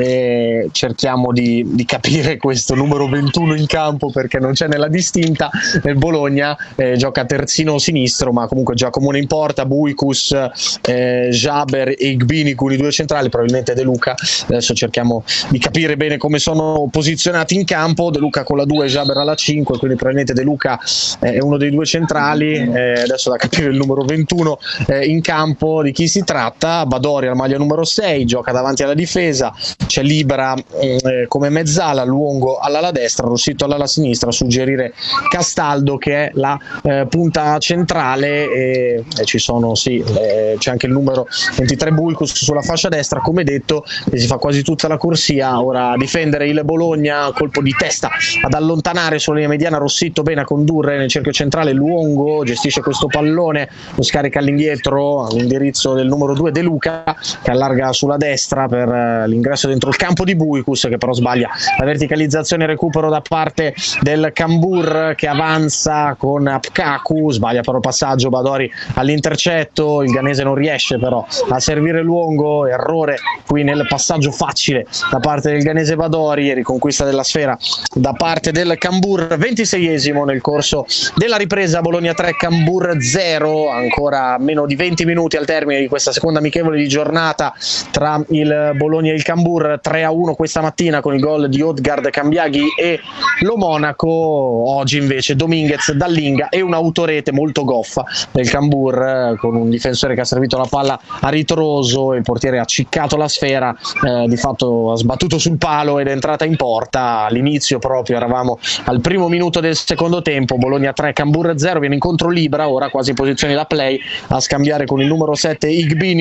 E cerchiamo di, di capire questo numero ventuno in campo, perché non c'è nella distinta. Nel Bologna eh, gioca terzino sinistro, ma comunque Giacomone in porta, Buicus, eh, Jaber e Igbini con i due centrali, probabilmente De Luca. Adesso cerchiamo di capire bene come sono posizionati in campo. De Luca con la due, Jaber alla cinque, quindi probabilmente De Luca eh, è uno dei due centrali. Eh, adesso da capire il numero ventuno eh, in campo di chi si tratta. Badori al maglia numero sei, gioca davanti alla difesa, c'è Libra eh, come mezzala, Luongo all'ala destra, Rossitto all'ala sinistra, a suggerire Castaldo che è la eh, punta centrale, e, e ci sono sì, eh, c'è anche il numero ventitré Buicus sulla fascia destra, come detto, che si fa quasi tutta la corsia. Ora a difendere il Bologna, colpo di testa ad allontanare sulla linea mediana Rossitto, bene a condurre nel cerchio centrale Luongo, gestisce questo pallone, lo scarica all'indietro all'indirizzo del numero due De Luca, che allarga sulla destra per eh, l'ingresso dentro il campo di Buicus, che però sbaglia la verticalizzazione e recupero da parte del Cambur, che avanza con Apkaku, sbaglia però il passaggio Badori all'intercetto, il ghanese non riesce però a servire Luongo, errore qui nel passaggio facile da parte del ghanese Badori, e riconquista della sfera da parte del Cambur. ventiseiesimo nel corso della ripresa, Bologna tre Cambur zero, ancora meno di venti minuti al termine di questa seconda amichevole di giornata tra il Bologna e il Cambur. Tre a uno questa mattina con il gol di Odgard Cambiaghi e lo Monaco. Oggi invece Dominguez, Dallinga e un'autorete molto goffa del Cambur, con un difensore che ha servito la palla a ritroso, il portiere ha ciccato la sfera, eh, di fatto ha sbattuto sul palo ed è entrata in porta. All'inizio proprio eravamo al primo minuto del secondo tempo, Bologna tre Cambur zero, viene incontro Libra ora quasi in posizione da play a scambiare con il numero sette Igbini.